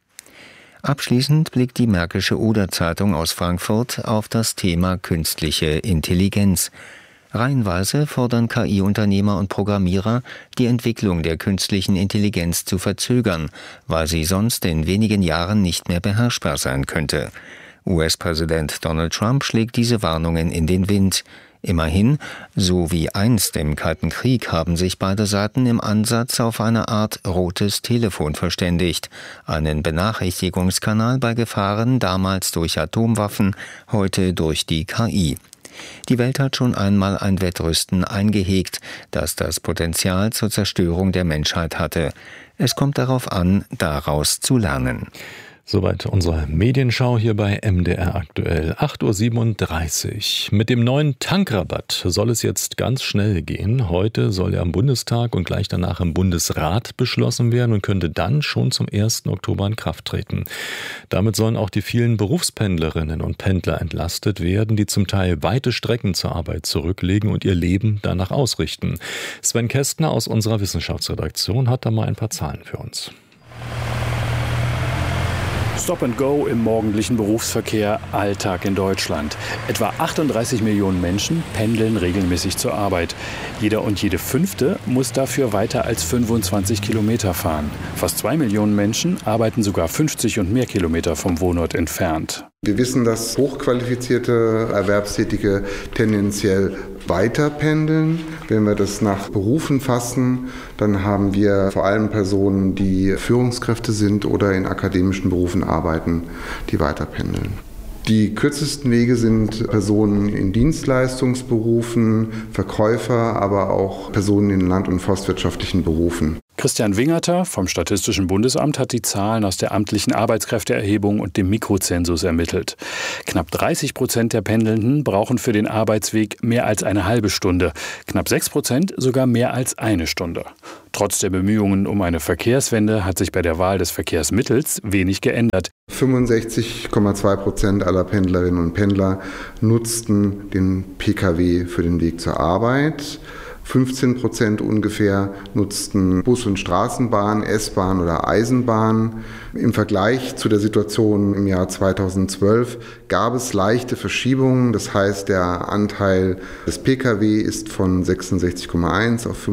Abschließend blickt die Märkische Oder-Zeitung aus Frankfurt auf das Thema künstliche Intelligenz. Reihenweise fordern KI-Unternehmer und Programmierer, die Entwicklung der künstlichen Intelligenz zu verzögern, weil sie sonst in wenigen Jahren nicht mehr beherrschbar sein könnte. US-Präsident Donald Trump schlägt diese Warnungen in den Wind. Immerhin, so wie einst im Kalten Krieg, haben sich beide Seiten im Ansatz auf eine Art rotes Telefon verständigt, einen Benachrichtigungskanal bei Gefahren, damals durch Atomwaffen, heute durch die KI. Die Welt hat schon einmal ein Wettrüsten eingehegt, das das Potenzial zur Zerstörung der Menschheit hatte. Es kommt darauf an, daraus zu lernen. Soweit unsere Medienschau hier bei MDR aktuell, 8.37 Uhr. Mit dem neuen Tankrabatt soll es jetzt ganz schnell gehen. Heute soll er am Bundestag und gleich danach im Bundesrat beschlossen werden und könnte dann schon zum 1. Oktober in Kraft treten. Damit sollen auch die vielen Berufspendlerinnen und Pendler entlastet werden, die zum Teil weite Strecken zur Arbeit zurücklegen und ihr Leben danach ausrichten. Sven Kästner aus unserer Wissenschaftsredaktion hat da mal ein paar Zahlen für uns. Stop and Go im morgendlichen Berufsverkehr, Alltag in Deutschland. Etwa 38 Millionen Menschen pendeln regelmäßig zur Arbeit. Jeder und jede Fünfte muss dafür weiter als 25 Kilometer fahren. Fast 2 Millionen Menschen arbeiten sogar 50 und mehr Kilometer vom Wohnort entfernt. Wir wissen, dass hochqualifizierte Erwerbstätige tendenziell weiter pendeln. Wenn wir das nach Berufen fassen, dann haben wir vor allem Personen, die Führungskräfte sind oder in akademischen Berufen arbeiten, die weiter pendeln. Die kürzesten Wege sind Personen in Dienstleistungsberufen, Verkäufer, aber auch Personen in land- und forstwirtschaftlichen Berufen. Christian Wingerter vom Statistischen Bundesamt hat die Zahlen aus der amtlichen Arbeitskräfteerhebung und dem Mikrozensus ermittelt. Knapp 30% der Pendelnden brauchen für den Arbeitsweg mehr als eine halbe Stunde. Knapp 6% sogar mehr als eine Stunde. Trotz der Bemühungen um eine Verkehrswende hat sich bei der Wahl des Verkehrsmittels wenig geändert. 65,2% aller Pendlerinnen und Pendler nutzten den Pkw für den Weg zur Arbeit. 15% ungefähr nutzten Bus und Straßenbahn, S-Bahn oder Eisenbahn. Im Vergleich zu der Situation im Jahr 2012 gab es leichte Verschiebungen. Das heißt, der Anteil des Pkw ist von 66,1 auf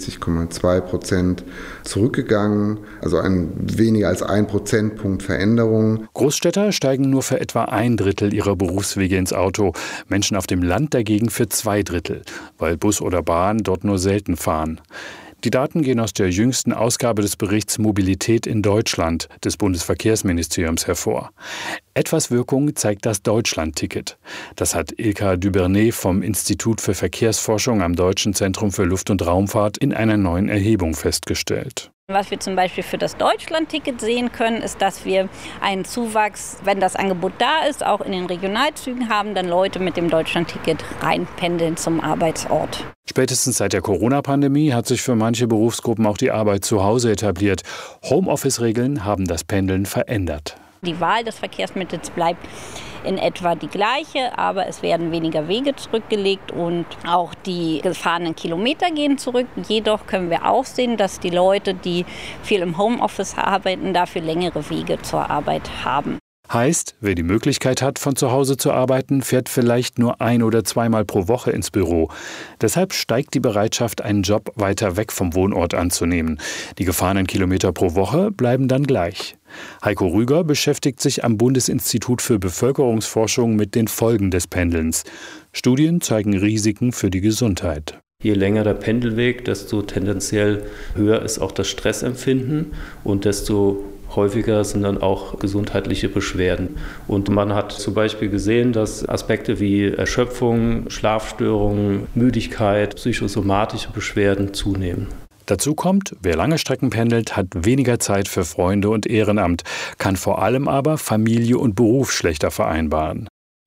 65,2% zurückgegangen. Also weniger als 1 Prozentpunkt Veränderung. Großstädter steigen nur für etwa 1/3 ihrer Berufswege ins Auto. Menschen auf dem Land dagegen für 2/3, weil Bus oder Bahn dort nur selten fahren. Die Daten gehen aus der jüngsten Ausgabe des Berichts Mobilität in Deutschland des Bundesverkehrsministeriums hervor. Etwas Wirkung zeigt das Deutschland-Ticket. Das hat Ilka Dubernay vom Institut für Verkehrsforschung am Deutschen Zentrum für Luft- und Raumfahrt in einer neuen Erhebung festgestellt. Was wir zum Beispiel für das Deutschland-Ticket sehen können, ist, dass wir einen Zuwachs, wenn das Angebot da ist, auch in den Regionalzügen haben, dann Leute mit dem Deutschland-Ticket reinpendeln zum Arbeitsort. Spätestens seit der Corona-Pandemie hat sich für manche Berufsgruppen auch die Arbeit zu Hause etabliert. Homeoffice-Regeln haben das Pendeln verändert. Die Wahl des Verkehrsmittels bleibt in etwa die gleiche, aber es werden weniger Wege zurückgelegt und auch die gefahrenen Kilometer gehen zurück. Jedoch können wir auch sehen, dass die Leute, die viel im Homeoffice arbeiten, dafür längere Wege zur Arbeit haben. Heißt, wer die Möglichkeit hat, von zu Hause zu arbeiten, fährt vielleicht nur 1- oder 2-mal pro Woche ins Büro. Deshalb steigt die Bereitschaft, einen Job weiter weg vom Wohnort anzunehmen. Die gefahrenen Kilometer pro Woche bleiben dann gleich. Heiko Rüger beschäftigt sich am Bundesinstitut für Bevölkerungsforschung mit den Folgen des Pendelns. Studien zeigen Risiken für die Gesundheit. Je länger der Pendelweg, desto tendenziell höher ist auch das Stressempfinden und desto häufiger sind dann auch gesundheitliche Beschwerden. Und man hat zum Beispiel gesehen, dass Aspekte wie Erschöpfung, Schlafstörungen, Müdigkeit, psychosomatische Beschwerden zunehmen. Dazu kommt, wer lange Strecken pendelt, hat weniger Zeit für Freunde und Ehrenamt, kann vor allem aber Familie und Beruf schlechter vereinbaren.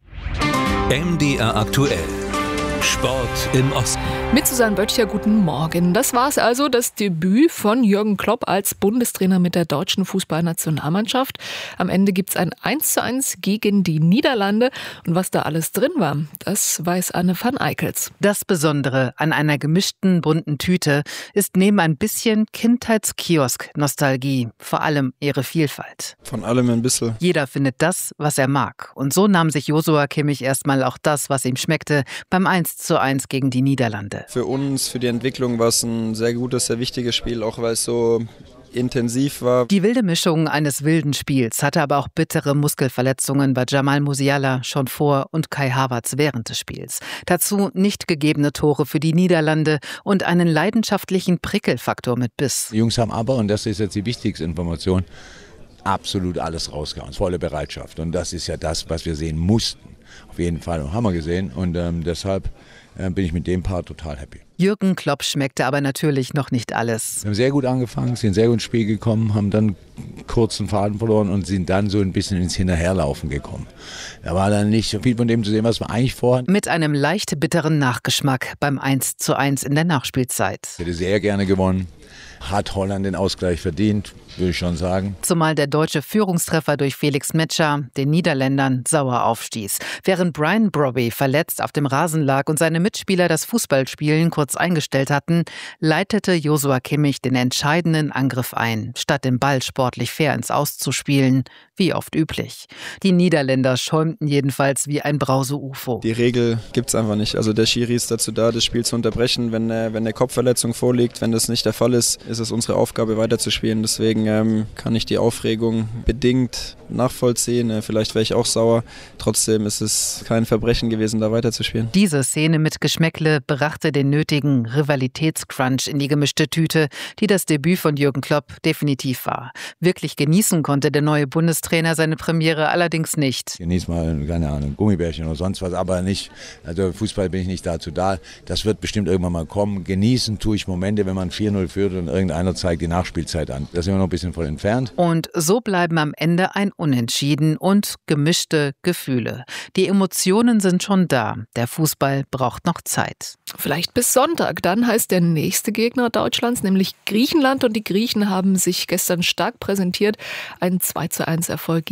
MDR aktuell. Sport im Osten. Mit Susanne Böttcher, guten Morgen. Das war es also, das Debüt von Jürgen Klopp als Bundestrainer mit der deutschen Fußballnationalmannschaft. Am Ende gibt es ein 1:1 gegen die Niederlande. Und was da alles drin war, das weiß Anne van Eickels. Das Besondere an einer gemischten bunten Tüte ist neben ein bisschen Kindheitskiosk-Nostalgie vor allem ihre Vielfalt. Von allem ein bisschen. Jeder findet das, was er mag. Und so nahm sich Joshua Kimmich erstmal auch das, was ihm schmeckte, beim 1:1 gegen die Niederlande. Für uns, für die Entwicklung war es ein sehr gutes, sehr wichtiges Spiel, auch weil es so intensiv war. Die wilde Mischung eines wilden Spiels hatte aber auch bittere Muskelverletzungen bei Jamal Musiala schon vor und Kai Havertz während des Spiels. Dazu nicht gegebene Tore für die Niederlande und einen leidenschaftlichen Prickelfaktor mit Biss. Die Jungs haben aber, und das ist jetzt die wichtigste Information, absolut alles rausgehauen, volle Bereitschaft. Und das ist ja das, was wir sehen mussten. auf jeden Fall Hammer gesehen und deshalb bin ich mit dem Paar total happy. Jürgen Klopp schmeckte aber natürlich noch nicht alles. Wir haben sehr gut angefangen, sind sehr gut ins Spiel gekommen, haben dann kurz den Faden verloren und sind dann so ein bisschen ins Hinterherlaufen gekommen. Da war dann nicht so viel von dem zu sehen, was wir eigentlich vorhatten. Mit einem leicht bitteren Nachgeschmack beim 1:1 in der Nachspielzeit. Ich hätte sehr gerne gewonnen. Hat Holland den Ausgleich verdient, würde ich schon sagen. Zumal der deutsche Führungstreffer durch Felix Metscher den Niederländern sauer aufstieß. Während Brian Brobby verletzt auf dem Rasen lag und seine Mitspieler das Fußballspielen kurz eingestellt hatten, leitete Joshua Kimmich den entscheidenden Angriff ein, statt den Ball sportlich fair ins Aus zu spielen, wie oft üblich. Die Niederländer schäumten jedenfalls wie ein Brause-UFO. Die Regel gibt's einfach nicht. Also der Schiri ist dazu da, das Spiel zu unterbrechen, wenn eine Kopfverletzung vorliegt. Wenn das nicht der Fall ist, ist es unsere Aufgabe, weiterzuspielen. Deswegen kann ich die Aufregung bedingt nachvollziehen. Vielleicht wäre ich auch sauer. Trotzdem ist es kein Verbrechen gewesen, da weiterzuspielen. Diese Szene mit Geschmäckle brachte den nötigen Rivalitätscrunch in die gemischte Tüte, die das Debüt von Jürgen Klopp definitiv war. Wirklich genießen konnte der neue Bundestrainer seine Premiere allerdings nicht. Genieß mal, keine Ahnung, Gummibärchen oder sonst was, aber nicht, also Fußball bin ich nicht dazu da. Das wird bestimmt irgendwann mal kommen. Genießen tue ich Momente, wenn man 4-0 führt und irgendeiner zeigt die Nachspielzeit an. Da sind wir noch ein bisschen von entfernt. Und so bleiben am Ende ein Unentschieden und gemischte Gefühle. Die Emotionen sind schon da. Der Fußball braucht noch Zeit. Vielleicht bis Sonntag. Dann heißt der nächste Gegner Deutschlands, nämlich Griechenland. Und die Griechen haben sich gestern stark präsentiert. Ein 2:1 Erfolg